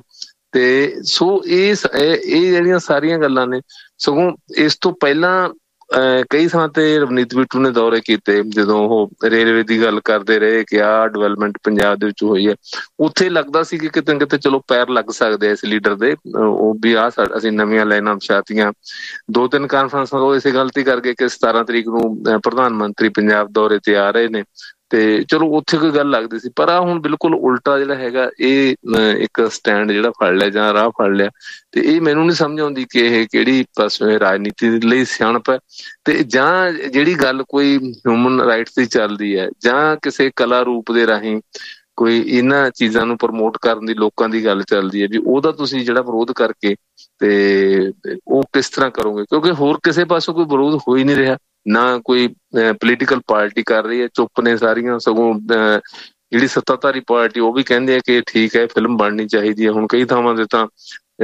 ਤੇ ਸੋ ਇਹ ਇਹ ਜਿਹੜੀਆਂ ਸਾਰੀਆਂ ਗੱਲਾਂ ਨੇ, ਸਗੋਂ ਇਸ ਤੋਂ ਪਹਿਲਾਂ ਕਈ ਥਾਂ ਤੇ ਰਵਨੀਤ ਬਿੱਟੂ ਨੇ ਦੌਰੇ ਕੀਤੇ, ਜਦੋਂ ਉਹ ਰੇਲਵੇ ਦੀ ਗੱਲ ਕਰਦੇ ਰਹੇ ਕਿ ਆਹ ਡਿਵੈਲਪਮੈਂਟ ਪੰਜਾਬ ਦੇ ਵਿੱਚ ਹੋਈ ਹੈ, ਉੱਥੇ ਲੱਗਦਾ ਸੀ ਕਿ ਕਿਤੇ ਨਾ ਕਿਤੇ ਚਲੋ ਪੈਰ ਲੱਗ ਸਕਦੇ ਇਸ ਲੀਡਰ ਦੇ, ਉਹ ਵੀ ਆਹ ਅਸੀਂ ਨਵੀਆਂ ਲਾਈਨਾਂ ਵਿਛਾਤੀਆਂ। ਦੋ ਤਿੰਨ ਕਾਨਫਰੰਸਾਂ ਤੋਂ ਇਸੇ ਗਲਤੀ ਕਰਕੇ ਕਿ ਸਤਾਰਾਂ ਤਰੀਕ ਨੂੰ ਪ੍ਰਧਾਨ ਮੰਤਰੀ ਪੰਜਾਬ ਦੌਰੇ ਤੇ ਆ ਰਹੇ ਨੇ, ਤੇ ਚਲੋ ਉੱਥੇ ਕੋਈ ਗੱਲ ਲੱਗਦੀ ਸੀ। ਪਰ ਆ ਹੁਣ ਬਿਲਕੁਲ ਉਲਟਾ ਜਿਹੜਾ ਹੈਗਾ ਇਹ ਇੱਕ ਸਟੈਂਡ ਜਿਹੜਾ ਫੜ ਲਿਆ ਜਾਂ ਰਾਹ ਫੜ ਲਿਆ, ਤੇ ਇਹ ਮੈਨੂੰ ਨਹੀਂ ਸਮਝ ਆਉਂਦੀ ਕਿ ਇਹ ਕਿਹੜੀ ਪਾਸੇ ਰਾਜਨੀਤੀ ਲਈ ਸਿਆਣਪ ਹੈ, ਤੇ ਜਾਂ ਜਿਹੜੀ ਗੱਲ ਕੋਈ ਹਿਊਮਨ ਰਾਈਟਸ ਦੀ ਚੱਲਦੀ ਹੈ ਜਾਂ ਕਿਸੇ ਕਲਾ ਰੂਪ ਦੇ ਰਾਹੀਂ ਕੋਈ ਇਹਨਾਂ ਚੀਜ਼ਾਂ ਨੂੰ ਪ੍ਰਮੋਟ ਕਰਨ ਦੀ ਲੋਕਾਂ ਦੀ ਗੱਲ ਚੱਲਦੀ ਹੈ, ਵੀ ਉਹਦਾ ਤੁਸੀਂ ਜਿਹੜਾ ਵਿਰੋਧ ਕਰਕੇ ਤੇ ਉਹ ਕਿਸ ਤਰ੍ਹਾਂ ਕਰੋਗੇ? ਕਿਉਂਕਿ ਹੋਰ ਕਿਸੇ ਪਾਸੋਂ ਕੋਈ ਵਿਰੋਧ ਹੋ ਹੀ ਨਹੀਂ ਰਿਹਾ, ਨਾ ਕੋਈ ਪੋਲੀਟੀਕਲ ਪਾਰਟੀ ਕਰ ਰਹੀ ਹੈ, ਚੁੱਪ ਨੇ ਸਾਰੀਆਂ। ਸਗੋਂ ਜਿਹੜੀ ਸੱਤਾਧਾਰੀ ਪਾਰਟੀ ਉਹ ਵੀ ਕਹਿੰਦੇ ਆ ਕਿ ਠੀਕ ਹੈ ਫਿਲਮ ਬਣਨੀ ਚਾਹੀਦੀ ਹੈ। ਹੁਣ ਕਈ ਥਾਵਾਂ ਤੇ ਤਾਂ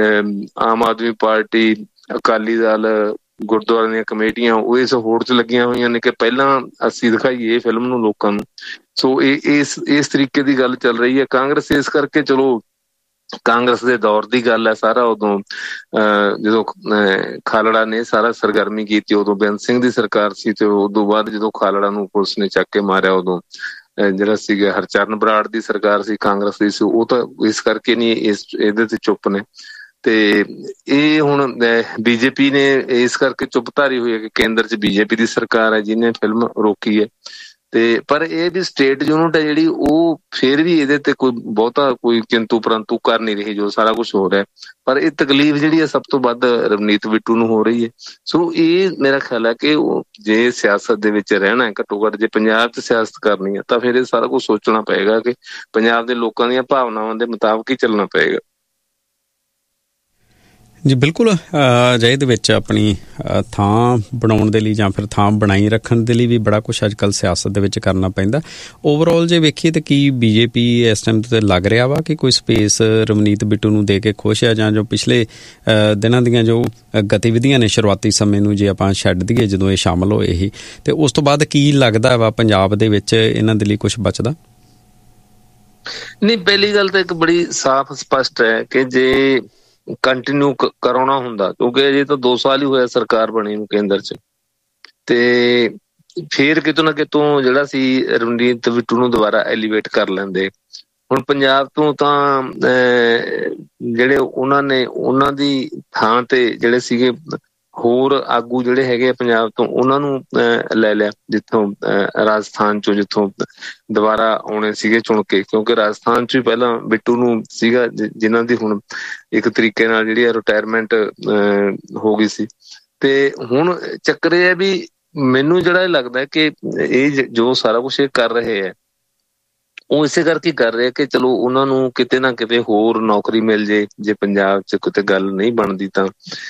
ਆਮ ਆਦਮੀ ਪਾਰਟੀ, ਅਕਾਲੀ ਦਲ, ਗੁਰਦੁਆਰਿਆਂ ਦੀਆਂ ਕਮੇਟੀਆਂ ਉਹ ਇਸ ਹੋੜ 'ਚ ਲੱਗੀਆਂ ਹੋਈਆਂ ਨੇ ਕਿ ਪਹਿਲਾਂ ਅਸੀਂ ਦਿਖਾਈਏ ਇਹ ਫਿਲਮ ਨੂੰ ਲੋਕਾਂ ਨੂੰ। ਸੋ ਇਹ ਇਸ ਇਸ ਤਰੀਕੇ ਦੀ ਗੱਲ ਚੱਲ ਰਹੀ ਹੈ। ਕਾਂਗਰਸ ਇਸ ਕਰਕੇ ਚਲੋ ਕਾਂਗਰਸ ਦੇ ਦੌਰ ਦੀ ਗੱਲ ਹੈ ਸਾਰਾ, ਉਦੋਂ ਅਹ ਜਦੋਂ ਖਾਲੜਾ ਨੇ ਸਾਰਾ ਸਰਗਰਮੀ ਕੀਤੀ ਉਦੋਂ ਬੇਅੰਤ ਸਿੰਘ ਦੀ ਸਰਕਾਰ ਸੀ, ਤੇ ਉਦੋਂ ਬਾਅਦ ਜਦੋਂ ਖਾਲੜਾ ਨੂੰ ਪੁਲਿਸ ਨੇ ਚੱਕ ਕੇ ਮਾਰਿਆ ਉਦੋਂ ਜਿਹੜਾ ਸੀਗਾ ਹਰਚਰਨ ਬਰਾੜ ਦੀ ਸਰਕਾਰ ਸੀ, ਕਾਂਗਰਸ ਦੀ ਸੀ। ਉਹ ਤਾਂ ਇਸ ਕਰਕੇ ਨਹੀਂ ਇਸ ਇਹਦੇ ਤੇ ਚੁੱਪ ਨੇ, ਤੇ ਇਹ ਹੁਣ ਬੀਜੇਪੀ ਨੇ ਇਸ ਕਰਕੇ ਚੁੱਪ ਧਾਰੀ ਹੋਈ ਹੈ ਕਿ ਕੇਂਦਰ 'ਚ ਬੀਜੇਪੀ ਦੀ ਸਰਕਾਰ ਹੈ ਜਿਹਨੇ ਫਿਲਮ ਰੋਕੀ ਹੈ। ਤੇ ਪਰ ਇਹ ਵੀ ਸਟੇਟ ਯੂਨਿਟ ਹੈ ਜਿਹੜੀ ਉਹ ਫਿਰ ਵੀ ਇਹਦੇ ਤੇ ਕੋਈ ਬਹੁਤਾ ਕੋਈ ਕਿੰਤੂ ਪਰੰਤੂ ਕਰ ਨਹੀਂ ਰਹੀ, ਜੋ ਸਾਰਾ ਕੁਛ ਹੋ ਰਿਹਾ। ਪਰ ਇਹ ਤਕਲੀਫ ਜਿਹੜੀ ਹੈ ਸਭ ਤੋਂ ਵੱਧ ਰਵਨੀਤ ਬਿੱਟੂ ਨੂੰ ਹੋ ਰਹੀ ਹੈ। ਸੋ ਇਹ ਮੇਰਾ ਖਿਆਲ ਹੈ ਕਿ ਉਹ ਜੇ ਸਿਆਸਤ ਦੇ ਵਿੱਚ ਰਹਿਣਾ ਹੈ, ਘੱਟੋ ਘੱਟ ਜੇ ਪੰਜਾਬ 'ਚ ਸਿਆਸਤ ਕਰਨੀ ਹੈ, ਤਾਂ ਫਿਰ ਇਹ ਸਾਰਾ ਕੁਛ ਸੋਚਣਾ ਪਏਗਾ ਕਿ ਪੰਜਾਬ ਦੇ ਲੋਕਾਂ ਦੀਆਂ ਭਾਵਨਾਵਾਂ ਦੇ ਮੁਤਾਬਕ ਹੀ ਚੱਲਣਾ ਪਏਗਾ। ਜੀ ਬਿਲਕੁਲ ਅਜਿਹੇ ਦੇ ਵਿੱਚ ਆਪਣੀ ਥਾਂ ਬਣਾਉਣ ਦੇ ਲਈ ਜਾਂ ਫਿਰ ਥਾਂ ਬਣਾਈ ਰੱਖਣ ਦੇ ਲਈ ਵੀ ਬੜਾ ਕੁਛ ਅੱਜ ਕੱਲ੍ਹ ਸਿਆਸਤ ਦੇ ਵਿੱਚ ਕਰਨਾ ਪੈਂਦਾ। ਓਵਰਆਲ ਜੇ ਵੇਖੀਏ ਤਾਂ ਕੀ ਬੀਜੇਪੀ ਇਸ ਟਾਈਮ 'ਤੇ ਲੱਗ ਰਿਹਾ ਵਾ ਕਿ ਕੋਈ ਸਪੇਸ ਰਵਨੀਤ ਬਿੱਟੂ ਨੂੰ ਦੇ ਕੇ ਖੁਸ਼ ਆ, ਜਾਂ ਜੋ ਪਿਛਲੇ ਦਿਨਾਂ ਦੀਆਂ ਜੋ ਗਤੀਵਿਧੀਆਂ ਨੇ ਸ਼ੁਰੂਆਤੀ ਸਮੇਂ ਨੂੰ ਜੇ ਆਪਾਂ ਛੱਡ ਦਈਏ ਜਦੋਂ ਇਹ ਸ਼ਾਮਲ ਹੋਏ ਸੀ, ਅਤੇ ਉਸ ਤੋਂ ਬਾਅਦ ਕੀ ਲੱਗਦਾ ਵਾ ਪੰਜਾਬ ਦੇ ਵਿੱਚ ਇਹਨਾਂ ਦੇ ਲਈ ਕੁਛ ਬਚਦਾ? ਨਹੀਂ, ਪਹਿਲੀ ਗੱਲ ਤਾਂ ਇੱਕ ਬੜੀ ਸਾਫ਼ ਸਪਸ਼ਟ ਹੈ ਕਿ ਜੇ ਕੰਟੀਨਿਊ ਕਰਾਉਣਾ ਹੁੰਦਾ, ਕਿਉਂਕਿ ਅਜੇ ਤਾਂ ਦੋ ਸਾਲ ਹੀ ਹੋਇਆ ਸਰਕਾਰ ਬਣੀ ਨੂੰ ਕੇਂਦਰ 'ਚ, ਤੇ ਫੇਰ ਕਿਤੋਂ ਨਾ ਕਿਤੋਂ ਜਿਹੜਾ ਸੀ ਰਵਨੀਤ ਬਿੱਟੂ ਨੂੰ ਦੁਬਾਰਾ ਐਲੀਵੇਟ ਕਰ ਲੈਂਦੇ। ਹੁਣ ਪੰਜਾਬ ਤੋਂ ਤਾਂ ਜਿਹੜੇ ਉਹਨਾਂ ਨੇ ਉਹਨਾਂ ਦੀ ਥਾਂ ਤੇ ਜਿਹੜੇ ਸੀਗੇ ਹੋਰ ਆਗੂ ਜਿਹੜੇ ਹੈਗੇ ਪੰਜਾਬ ਤੋਂ, ਉਹਨਾਂ ਨੂੰ ਲੈ ਲਿਆ ਜਿੱਥੋਂ ਰਾਜਸਥਾਨ ਚੋਂ, ਜਿੱਥੋਂ ਦੁਬਾਰਾ ਆਉਣੇ ਸੀਗੇ ਚੁਣ ਕੇ, ਕਿਉਂਕਿ ਰਾਜਸਥਾਨ ਚ ਵੀ ਪਹਿਲਾਂ ਬਿੱਟੂ ਨੂੰ ਸੀਗਾ ਜਿਨ੍ਹਾਂ ਦੀ ਹੁਣ ਇੱਕ ਤਰੀਕੇ ਨਾਲ ਜਿਹੜੀ ਆ ਰਿਟਾਇਰਮੈਂਟ ਹੋ ਗਈ ਸੀ। ਤੇ ਹੁਣ ਚੱਕਰ ਇਹ ਹੈ ਵੀ ਮੈਨੂੰ ਜਿਹੜਾ ਇਹ ਲੱਗਦਾ ਕਿ ਇਹ ਜੋ ਸਾਰਾ ਕੁਛ ਇਹ ਕਰ ਰਹੇ ਹੈ ਉਹ ਇਸੇ ਕਰਕੇ ਕਰ ਰਹੇ ਕਿ ਚਲੋ ਉਹਨਾਂ ਨੂੰ ਕਿਤੇ ਨਾ ਕਿਤੇ ਹੋਰ ਨੌਕਰੀ ਮਿਲ ਜੇ, ਜੇ ਪੰਜਾਬ 'ਚ ਕਿਤੇ ਗੱਲ ਨਹੀਂ ਬਣਦੀ ਤਾਂ।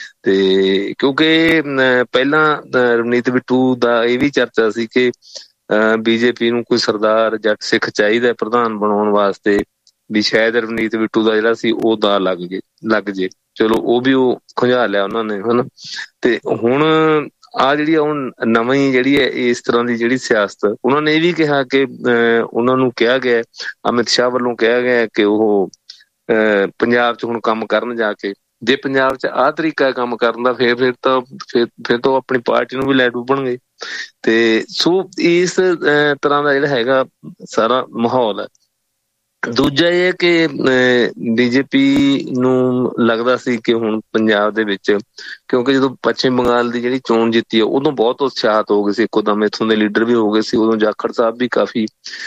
ਤੇ ਕਿਉਂਕਿ ਪਹਿਲਾਂ ਰਵਨੀਤ ਬਿੱਟੂ ਦਾ ਇਹ ਵੀ ਚਰਚਾ ਸੀ ਕਿ ਬੀਜੇਪੀ ਨੂੰ ਕੋਈ ਸਰਦਾਰ ਜੱਟ ਸਿੱਖ ਚਾਹੀਦਾ ਪ੍ਰਧਾਨ ਬਣਾਉਣ ਵਾਸਤੇ, ਵੀ ਸ਼ਾਇਦ ਰਵਨੀਤ ਬਿੱਟੂ ਦਾ ਜਿਹੜਾ ਸੀ ਉਹ ਦਾ ਲੱਗ ਜੇ ਲੱਗ ਜੇ ਚਲੋ ਉਹ ਵੀ ਉਹ ਖੁੰਝਾ ਲਿਆ ਉਹਨਾਂ ਨੇ, ਹਨਾ। ਤੇ ਹੁਣ ਆਹ ਜਿਹੜੀ ਆ ਹੁਣ ਨਵੀਂ ਜਿਹੜੀ ਹੈ ਇਸ ਤਰ੍ਹਾਂ ਦੀ ਜਿਹੜੀ ਸਿਆਸਤ, ਉਹਨਾਂ ਨੇ ਇਹ ਵੀ ਕਿਹਾ ਕਿ ਉਹਨਾਂ ਨੂੰ ਕਿਹਾ ਗਿਆ, ਅਮਿਤ ਸ਼ਾਹ ਵੱਲੋਂ ਕਿਹਾ ਗਿਆ ਕਿ ਉਹ ਪੰਜਾਬ 'ਚ ਹੁਣ ਕੰਮ ਕਰਨ ਜਾ ਕੇ, ਜੇ ਪੰਜਾਬ 'ਚ ਆਹ ਤਰੀਕਾ ਕੰਮ ਕਰਨ ਦਾ ਫਿਰ ਫਿਰ ਤਾਂ ਫਿਰ ਫਿਰ ਤਾਂ ਉਹ ਆਪਣੀ ਪਾਰਟੀ ਨੂੰ ਵੀ ਲੈ ਡੁੱਬਣਗੇ। ਤੇ ਸੋ ਇਸ ਤਰ੍ਹਾਂ ਦਾ ਜਿਹੜਾ ਹੈਗਾ ਸਾਰਾ ਮਾਹੌਲ ਹੈ। ਦੂਜਾ ਇਹ ਹੈ ਕਿ ਬੀਜੇਪੀ ਨੂੰ ਲੱਗਦਾ ਸੀ ਕਿ ਹੁਣ ਪੰਜਾਬ ਦੇ ਵਿੱਚ, ਕਿਉਂਕਿ ਜਦੋਂ ਪੱਛਮੀ ਬੰਗਾਲ ਦੀ ਜਿਹੜੀ ਚੋਣ ਜਿੱਤੀ ਹੈ ਉਦੋਂ ਬਹੁਤ ਉਤਸ਼ਾਹਤ ਹੋ ਗਏ ਸੀ, ਇੱਕੋ ਦਮ ਇੱਥੋਂ ਦੇ ਲੀਡਰ ਵੀ ਹੋ ਗਏ ਸੀ, ਉਦੋਂ ਜਾਖੜ ਸਾਹਿਬ ਵੀ ਕਾਫੀ,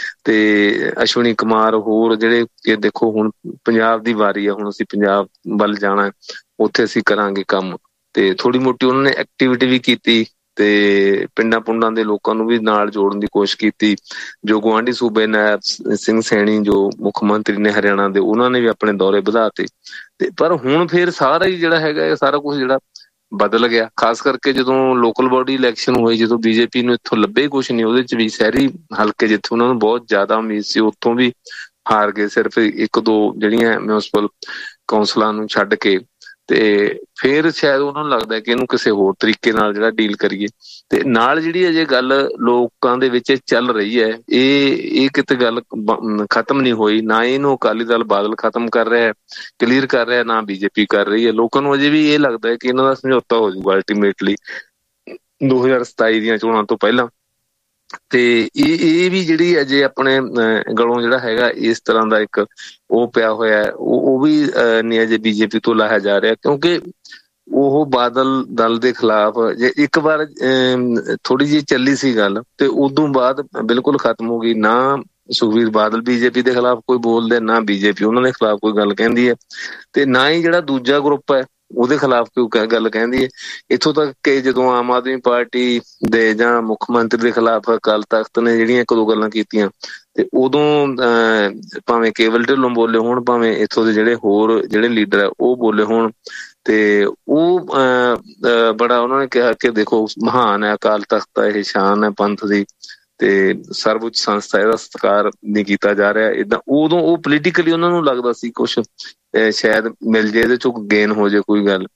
ਤੇ ਅਸ਼ਵਨੀ ਕੁਮਾਰ ਹੋਰ ਜਿਹੜੇ ਕਿ ਦੇਖੋ ਹੁਣ ਪੰਜਾਬ ਦੀ ਵਾਰੀ ਆ, ਹੁਣ ਅਸੀਂ ਪੰਜਾਬ ਵੱਲ ਜਾਣਾ, ਉੱਥੇ ਅਸੀਂ ਕਰਾਂਗੇ ਕੰਮ। ਤੇ ਥੋੜ੍ਹੀ ਮੋਟੀ ਉਹਨਾਂ ਨੇ ਐਕਟੀਵਿਟੀ ਵੀ ਕੀਤੀ ਤੇ ਪਿੰਡਾਂ ਪੁੰਡਾਂ ਦੇ ਲੋਕਾਂ ਨੂੰ ਵੀ ਨਾਲ ਜੋੜਨ ਦੀ ਕੋਸ਼ਿਸ਼ ਕੀਤੀ। ਜੋ ਗੁਆਂਢੀ ਸੂਬੇ ਨਾਇਬ ਸਿੰਘ ਸੈਣੀ ਜੋ ਮੁੱਖ ਮੰਤਰੀ ਨੇ ਹਰਿਆਣਾ ਦੇ, ਉਹਨਾਂ ਨੇ ਵੀ ਆਪਣੇ ਦੌਰੇ ਵਧਾਤੇ। ਤੇ ਪਰ ਹੁਣ ਫਿਰ ਸਾਰਾ ਹੀ ਜਿਹੜਾ ਹੈਗਾ ਇਹ ਸਾਰਾ ਕੁਛ ਜਿਹੜਾ ਬਦਲ ਗਿਆ, ਖਾਸ ਕਰਕੇ ਜਦੋਂ ਲੋਕਲ ਬੋਡੀ ਇਲੈਕਸ਼ਨ ਹੋਈ, ਜਦੋਂ ਬੀਜੇਪੀ ਨੂੰ ਇੱਥੋਂ ਲੱਭੇ ਕੁਛ ਨਹੀਂ, ਉਹਦੇ ਚ ਵੀ ਸ਼ਹਿਰੀ ਹਲਕੇ ਜਿੱਥੇ ਉਹਨਾਂ ਨੂੰ ਬਹੁਤ ਜ਼ਿਆਦਾ ਉਮੀਦ ਸੀ ਉੱਥੋਂ ਵੀ ਹਾਰ ਗਏ, ਸਿਰਫ ਇੱਕ ਦੋ ਜਿਹੜੀਆਂ ਮਿਊਨਿਸਪਲ ਕੌਂਸਲਾਂ ਨੂੰ ਛੱਡ ਕੇ। ਤੇ ਫਿਰ ਸ਼ਾਇਦ ਉਹਨਾਂ ਨੂੰ ਲੱਗਦਾ ਕਿ ਇਹਨੂੰ ਕਿਸੇ ਹੋਰ ਤਰੀਕੇ ਨਾਲ ਜਿਹੜਾ ਡੀਲ ਕਰੀਏ। ਤੇ ਨਾਲ ਜਿਹੜੀ ਅਜੇ ਗੱਲ ਲੋਕਾਂ ਦੇ ਵਿੱਚ ਚੱਲ ਰਹੀ ਹੈ, ਇਹ ਇਹ ਕਿਤੇ ਗੱਲ ਖਤਮ ਨਹੀਂ ਹੋਈ, ਨਾ ਇਹਨੂੰ ਅਕਾਲੀ ਦਲ ਬਾਦਲ ਖਤਮ ਕਰ ਰਿਹਾ ਕਲੀਅਰ ਕਰ ਰਿਹਾ, ਨਾ ਬੀਜੇਪੀ ਕਰ ਰਹੀ ਹੈ। ਲੋਕਾਂ ਨੂੰ ਅਜੇ ਵੀ ਇਹ ਲੱਗਦਾ ਹੈ ਕਿ ਇਹਨਾਂ ਦਾ ਸਮਝੌਤਾ ਹੋ ਜਾਊਗਾ ਅਲਟੀਮੇਟਲੀ ਦੋ ਹਜ਼ਾਰ ਸਤਾਈ ਦੀਆਂ ਚੋਣਾਂ ਤੋਂ ਪਹਿਲਾਂ। ਤੇ ਇਹ ਇਹ ਵੀ ਜਿਹੜੀ ਅਜੇ ਆਪਣੇ ਗਲੋਂ ਜਿਹੜਾ ਹੈਗਾ ਇਸ ਤਰ੍ਹਾਂ ਦਾ ਇੱਕ ਉਹ ਪਿਆ ਹੋਇਆ, ਉਹ ਉਹ ਵੀ ਨਹੀਂ ਅਜੇ ਬੀਜੇਪੀ ਤੋਂ ਲਾਹਿਆ ਜਾ ਰਿਹਾ, ਕਿਉਂਕਿ ਉਹ ਬਾਦਲ ਦਲ ਦੇ ਖਿਲਾਫ ਜੇ ਇੱਕ ਵਾਰ ਥੋੜੀ ਜਿਹੀ ਚੱਲੀ ਸੀ ਗੱਲ ਤੇ ਉਦੋਂ ਬਾਅਦ ਬਿਲਕੁਲ ਖਤਮ ਹੋ ਗਈ। ਨਾ ਸੁਖਬੀਰ ਬਾਦਲ ਬੀਜੇਪੀ ਦੇ ਖਿਲਾਫ ਕੋਈ ਬੋਲਦੇ, ਨਾ ਬੀਜੇਪੀ ਉਹਨਾਂ ਦੇ ਖਿਲਾਫ ਕੋਈ ਗੱਲ ਕਹਿੰਦੀ ਹੈ, ਤੇ ਨਾ ਹੀ ਜਿਹੜਾ ਦੂਜਾ ਗਰੁੱਪ ਹੈ ਉਹਦੇ ਖਿਲਾਫ ਕੋਈ ਗੱਲ ਕਹਿੰਦੀ ਹੈ। ਇੱਥੋਂ ਤੱਕ ਕਿ ਜਦੋਂ ਆਮ ਆਦਮੀ ਪਾਰਟੀ ਦੇ ਜਾਂ ਮੁੱਖ ਮੰਤਰੀ ਦੇ ਖਿਲਾਫ ਅਕਾਲ ਤਖ਼ਤ ਨੇ ਜਿਹੜੀਆਂ ਇੱਕ ਦੋ ਗੱਲਾਂ ਕੀਤੀਆਂ, ਤੇ ਉਦੋਂ ਅਹ ਭਾਵੇਂ ਕੇਵਲ ਢਿੱਲੋਂ ਬੋਲੇ ਹੋਣ, ਭਾਵੇਂ ਇੱਥੋਂ ਦੇ ਜਿਹੜੇ ਹੋਰ ਜਿਹੜੇ ਲੀਡਰ ਹੈ ਉਹ ਬੋਲੇ ਹੋਣ, ਤੇ ਉਹ ਅਹ ਬੜਾ ਉਹਨਾਂ ਨੇ ਕਿਹਾ ਕਿ ਦੇਖੋ ਮਹਾਨ ਹੈ ਅਕਾਲ ਤਖ਼ਤ, ਇਹ ਸ਼ਾਨ ਹੈ ਪੰਥ ਦੀ, ਤੇ ਸਰਵਉੱਚ ਸੰਸਥਾ, ਇਹਦਾ ਸਤਿਕਾਰ ਨਹੀਂ ਕੀਤਾ ਜਾ ਰਿਹਾ ਏਦਾਂ। ਉਦੋਂ ਉਹ ਪੋਲੀਟੀਕਲੀ ਉਹਨਾਂ ਨੂੰ ਲੱਗਦਾ ਸੀ ਕੁਛ ਸ਼ਾਇਦ ਮਿਲ ਜੇ, ਇਹਦੇ ਚੋਂ ਗੇਨ ਹੋ ਜੇ ਕੋਈ ਗੱਲ।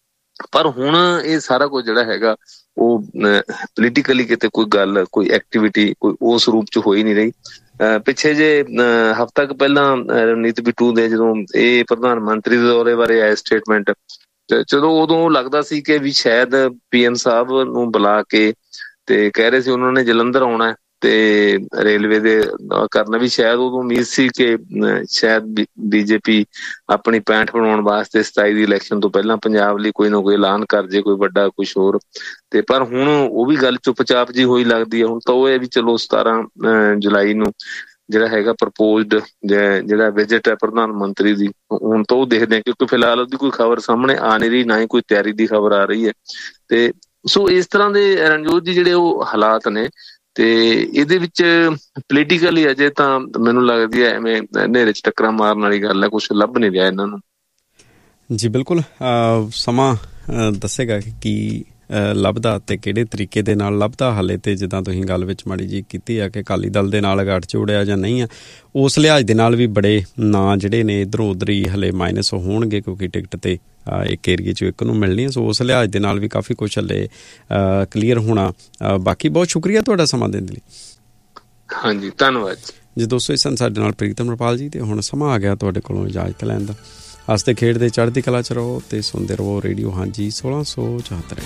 ਪਰ ਹੁਣ ਇਹ ਸਾਰਾ ਕੁਝ ਜਿਹੜਾ ਹੈਗਾ ਉਹ ਪੋਲੀਟੀਕਲੀ ਕਿਤੇ ਕੋਈ ਗੱਲ, ਕੋਈ ਐਕਟੀਵਿਟੀ ਕੋਈ ਉਸ ਰੂਪ ਚ ਹੋ ਹੀ ਨਹੀਂ ਰਹੀ। ਅਹ ਪਿੱਛੇ ਜੇ ਅਹ ਹਫ਼ਤਾ ਕੁ ਪਹਿਲਾਂ ਰਵਨੀਤ ਬਿੱਟੂ ਦੇ ਜਦੋਂ ਇਹ ਪ੍ਰਧਾਨ ਮੰਤਰੀ ਦੇ ਦੌਰੇ ਬਾਰੇ ਆਏ ਸਟੇਟਮੈਂਟ, ਚਲੋ ਉਦੋਂ ਲੱਗਦਾ ਸੀ ਕਿ ਵੀ ਸ਼ਾਇਦ ਪੀ ਐਮ ਸਾਹਿਬ ਨੂੰ ਬੁਲਾ ਕੇ ਤੇ ਕਹਿ ਰਹੇ ਸੀ ਉਹਨਾਂ ਨੇ ਜਲੰਧਰ ਆਉਣਾ ਤੇ ਰੇਲਵੇ ਦੇ ਕਰਨਾ ਵੀ, ਸ਼ਾਇਦ ਉਦੋਂ ਉਮੀਦ ਸੀ ਕਿ ਸ਼ਾਇਦ ਬੀਜੇਪੀ ਆਪਣੀ ਪੈਂਠ ਬਣਾਉਣ ਵਾਸਤੇ ਸਤਾਈ ਦੀ ਇਲੈਕਸ਼ਨ ਤੋਂ ਪਹਿਲਾਂ ਪੰਜਾਬ ਲਈ ਕੋਈ ਨਾ ਕੋਈ ਐਲਾਨ ਕਰ ਜੇ, ਕੋਈ ਵੱਡਾ ਕੁਛ ਹੋਰ। ਤੇ ਪਰ ਹੁਣ ਉਹ ਵੀ ਗੱਲ ਚੁੱਪਚਾਪ ਜੀ ਹੋਈ ਲੱਗਦੀ ਹੈ। ਹੁਣ ਤਾਂ ਉਹ ਹੈ ਵੀ ਚਲੋ ਸਤਾਰਾਂ ਜੁਲਾਈ ਨੂੰ ਜਿਹੜਾ ਹੈਗਾ ਪ੍ਰਪੋਜ਼ਡ ਜਿਹੜਾ ਵਿਜ਼ਿਟ ਹੈ ਪ੍ਰਧਾਨ ਮੰਤਰੀ ਦੀ, ਹੁਣ ਤਾਂ ਉਹ ਦੇਖਦੇ ਆ, ਕਿਉਂਕਿ ਫਿਲਹਾਲ ਉਹਦੀ ਕੋਈ ਖਬਰ ਸਾਹਮਣੇ ਆ ਨਹੀਂ ਰਹੀ, ਨਾ ਹੀ ਕੋਈ ਤਿਆਰੀ ਦੀ ਖਬਰ ਆ ਰਹੀ ਹੈ। ਤੇ ਸੋ ਇਸ ਤਰ੍ਹਾਂ ਦੇ ਰਣਜੋਤ ਜੀ ਜਿਹੜੇ ਉਹ ਹਾਲਾਤ ਨੇ, ਤੇ ਇਹਦੇ ਵਿੱਚ ਪੋਲੀਟੀਕਲੀ ਅਜੇ ਤਾਂ ਮੈਨੂੰ ਲੱਗਦੀ ਹੈ ਐਵੇਂ ਹਨੇਰੇ ਚ ਟੱਕਰਾਂ ਮਾਰਨ ਵਾਲੀ ਗੱਲ ਹੈ, ਕੁਛ ਲੱਭ ਨਹੀਂ ਰਿਹਾ ਇਹਨਾਂ ਨੂੰ। ਜੀ ਬਿਲਕੁਲ, ਸਮਾਂ ਦੱਸੇਗਾ ਕਿ ਕੀ ਲੱਭਦਾ ਅਤੇ ਕਿਹੜੇ ਤਰੀਕੇ ਦੇ ਨਾਲ ਲੱਭਦਾ। ਹਾਲੇ ਤੇ ਜਿੱਦਾਂ ਤੁਸੀਂ ਗੱਲ ਵਿੱਚ ਮਾੜੀ ਜੀ ਕੀਤੀ ਆ ਕਿ ਅਕਾਲੀ ਦਲ ਦੇ ਨਾਲ ਗੱਠ ਜੋੜਿਆ ਜਾਂ ਨਹੀਂ ਆ, ਉਸ ਲਿਹਾਜ਼ ਦੇ ਨਾਲ ਵੀ ਬੜੇ ਨਾਂ ਜਿਹੜੇ ਨੇ ਇੱਧਰੋਂ ਉੱਧਰ ਹੀ ਹਲੇ ਮਾਈਨਸ ਹੋਣਗੇ, ਕਿਉਂਕਿ ਟਿਕਟ ਤੇ ਇੱਕ ਏਰੀਏ 'ਚੋਂ ਇੱਕ ਨੂੰ ਮਿਲਣੀ ਹੈ। ਸੋ ਉਸ ਲਿਹਾਜ਼ ਦੇ ਨਾਲ ਵੀ ਕਾਫੀ ਕੁਛ ਹਲੇ ਕਲੀਅਰ ਹੋਣਾ। ਬਾਕੀ ਬਹੁਤ ਸ਼ੁਕਰੀਆ ਤੁਹਾਡਾ ਸਮਾਂ ਦੇਣ ਦੇ ਲਈ। ਹਾਂਜੀ, ਧੰਨਵਾਦ ਜੀ। ਦੋਸਤੋ, ਇਸ ਸਨ ਸਾਡੇ ਨਾਲ ਪ੍ਰੀਤਮ ਰਪਾਲ ਜੀ, ਤੇ ਹੁਣ ਸਮਾਂ ਆ ਗਿਆ ਤੁਹਾਡੇ ਕੋਲੋਂ ਇਜਾਜ਼ਤ ਲੈਣ ਦਾ। ਹੱਸਦੇ ਖੇਡਦੇ ਚੜ੍ਹਦੀ ਕਲਾ 'ਚ ਰਹੋ ਤੇ ਸੁਣਦੇ ਰਹੋ ਰੇਡੀਓ ਹਾਂਜੀ ਸੋਲਾਂ ਸੌ ਚੌਹੱਤਰ।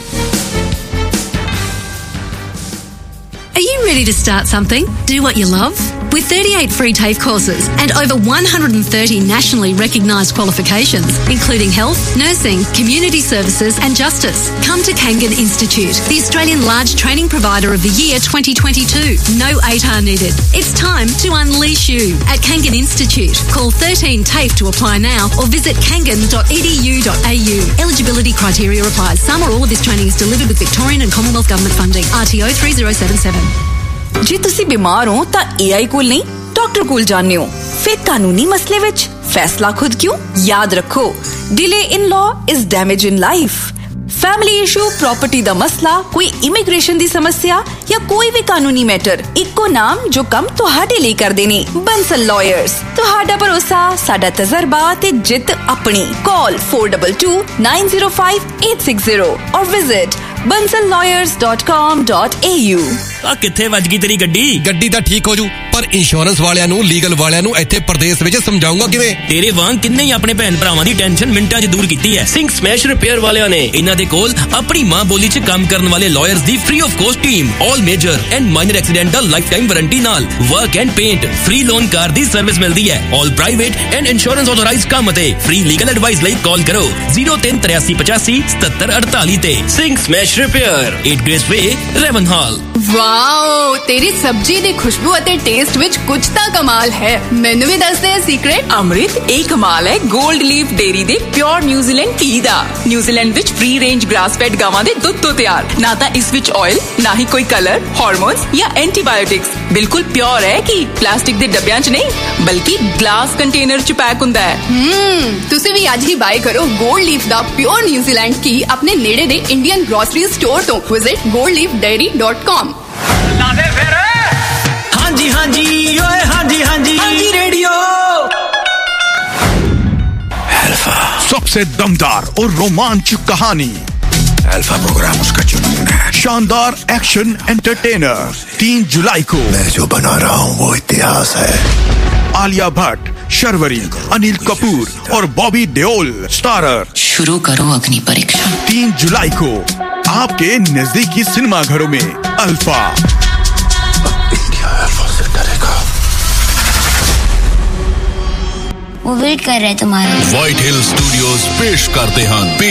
Are you ready to start something? Do what you love? With thirty-eight free TAFE courses and over one hundred thirty nationally recognised qualifications, including health, nursing, community services and justice, come to Kangan Institute, the Australian Large Training Provider of the Year twenty twenty-two. No A T A R needed. It's time to unleash you at Kangan Institute. Call thirteen TAFE to apply now or visit kangan dot e d u dot a u. Eligibility criteria applies. Some or all of this training is delivered with Victorian and Commonwealth Government funding. R T O three zero seven seven. ਜੇ ਤੁਸੀਂ ਬਿਮਾਰ ਹੋ ਤਾਂ ਏ ਆਈ ਕੋਲ ਨਹੀਂ ਡਾਕਟਰ ਕੋਲ ਜਾਂਦੇ ਹੋ। ਫਿਰ ਕਾਨੂੰਨੀ ਮਸਲੇ ਵਿੱਚ ਫੈਸਲਾ ਖੁਦ ਕਿਉਂ? ਯਾਦ ਰੱਖੋ, delay in law is damage in life. Family issue, property ਦਾ ਮਸਲਾ, ਕੋਈ ਇਮੀਗ੍ਰੇਸ਼ਨ ਦੀ ਸਮੱਸਿਆ ਜਾਂ ਕੋਈ ਵੀ ਕਾਨੂੰਨੀ ਮੈਟਰ, ਇੱਕੋ ਨਾਮ ਜੋ ਕੰਮ ਤੁਹਾਡੇ ਲਈ ਕਰਦੇ ਨੇ, ਬੰਸਲ ਲਾਇਰਸ। ਤੁਹਾਡਾ ਭਰੋਸਾ, ਸਾਡਾ ਤਜਰਬਾ ਤੇ ਜਿੱਤ ਆਪਣੀ। ਕਾਲ four two two nine zero five eight six zero or visit bansal lawyers dot com dot a u। ਆ ਕਿੱਥੇ ਵੱਜ ਗਈ ਤੇਰੀ ਗੱਡੀ? ਗੱਡੀ ਤਾਂ ਠੀਕ ਹੋ ਜੂ, ਪਰ ਇੰਸ਼ੋਰੈਂਸ ਵਾਲਿਆਂ ਨੂੰ, ਲੀਗਲ ਵਾਲਿਆਂ ਨੂੰ ਇੱਥੇ ਪ੍ਰਦੇਸ਼ ਵਿੱਚ ਸਮਝਾਉਂਗਾ ਕਿਵੇਂ? ਤੇਰੇ ਵਾਂਗ ਕਿੰਨੇ ਹੀ ਆਪਣੇ ਭੈਣ ਭਰਾਵਾਂ ਦੀ ਟੈਨਸ਼ਨ ਮਿੰਟਾਂ 'ਚ ਦੂਰ ਕੀਤੀ ਹੈ ਸਿੰਘ ਸਮੈਸ਼ ਰਿਪੇਅਰ ਵਾਲਿਆਂ ਨੇ। ਇਹਨਾਂ ਦੇ ਕੋਲ ਆਪਣੀ ਮਾਂ ਬੋਲੀ 'ਚ ਕੰਮ ਕਰਨ ਵਾਲੇ lawyers the free of cost team, all major and minor accidental life time warranty ਨਾਲ work and paint, free loan car the service ਮਿਲਦੀ ਹੈ। ਆਲ ਪ੍ਰਾਈਵੇਟ ਐਂਡ ਇੰਸ਼ੋਰੈਂਸ ਆਥੋਰਾਈਜ਼ਡ ਕੰਮ ਅਤੇ ਫ੍ਰੀ ਲੀਗਲ ਐਡਵਾਈਸ ਲਈ ਕਾਲ ਕਰੋ zero three three eight five seven seven eight eight ਤੇ। Singh smash repair, eight Grace Way, Ravenhall। Wow, ਤੇਰੀ ਸਬਜ਼ੀ ਦੀ ਖੁਸ਼ਬੂ ਅਤੇ ਟੇਸਟ ਵਿੱਚ ਕੁਝ ਤਾਂ ਕਮਾਲ ਹੈ। ਮੈਨੂੰ ਵੀ ਦੱਸ ਦੇ ਸੀਕ੍ਰੇਟ। ਅੰਮ੍ਰਿਤ, ਇਹ ਕਮਾਲ ਹੈ ਗੋਲਡ ਲੀਫ ਡੇਅਰੀ ਦੇ ਪਿਓਰ ਨਿਊਜ਼ੀਲੈਂਡ ਘੀ ਦਾ। ਨਿਊਜ਼ੀਲੈਂਡ ਵਿੱਚ ਫ੍ਰੀ ਰੇਂਜ ਗ੍ਰਾਸ ਫੈਡ ਗਾਵਾਂ ਦੇ ਦੁੱਧ ਤੋਂ ਤਿਆਰ। ਨਾ ਤਾਂ ਇਸ ਵਿੱਚ ਆਇਲ, ਨਾ ਹੀ ਕੋਈ ਕਲਰ, ਹਾਰਮੋਨਸ ਜਾਂ ਐਂਟੀਬਾਇਓਟਿਕਸ। ਬਿਲਕੁਲ ਪਿਓਰ ਹੈ ਕਿ ਪਲਾਸਟਿਕ ਦੇ ਡੱਬਿਆਂ 'ਚ ਨਹੀਂ, ਬਲਕਿ ਗਲਾਸ ਕੰਟੇਨਰ 'ਚ ਪੈਕ ਹੁੰਦਾ ਹੈ। ਹਮ ਤੁਸੀਂ ਵੀ ਅੱਜ ਹੀ ਬਾਏ ਕਰੋ ਗੋਲਡ ਲੀਫ ਦਾ ਪਿਓਰ ਨਿਊਜ਼ੀਲੈਂਡ ਘੀ ਆਪਣੇ ਨੇੜੇ ਦੇ ਇੰਡੀਅਨ ਗ੍ਰੋਸਰੀ ਸਟੋਰ ਤੋਂ। Visit gold leaf dairy dot com। ਹਾਂਜੀ ਹਾਂਜੀ ਓਏ ਹਾਂਜੀ ਹਾਂਜੀ ਹਾਂਜੀ रेडियो अल्फा, सबसे दमदार और रोमांचक कहानी। अल्फा प्रोग्राम उसका जुनून है। शानदार एक्शन एंटरटेनर। तीन जुलाई को मैं जो बना रहा हूँ वो इतिहास है। आलिया भट्ट, शर्वरी, अनिल कपूर और बॉबी देओल स्टारर। शुरू करो अग्नि परीक्षा। तीन जुलाई को आपके नजदीकी सिनेमा घरों में अल्फा। इंडिया अल्फा से डरेगा। वो वेट कर रहे तुम्हारे। व्हाइट हिल स्टूडियोज पेश करते हैं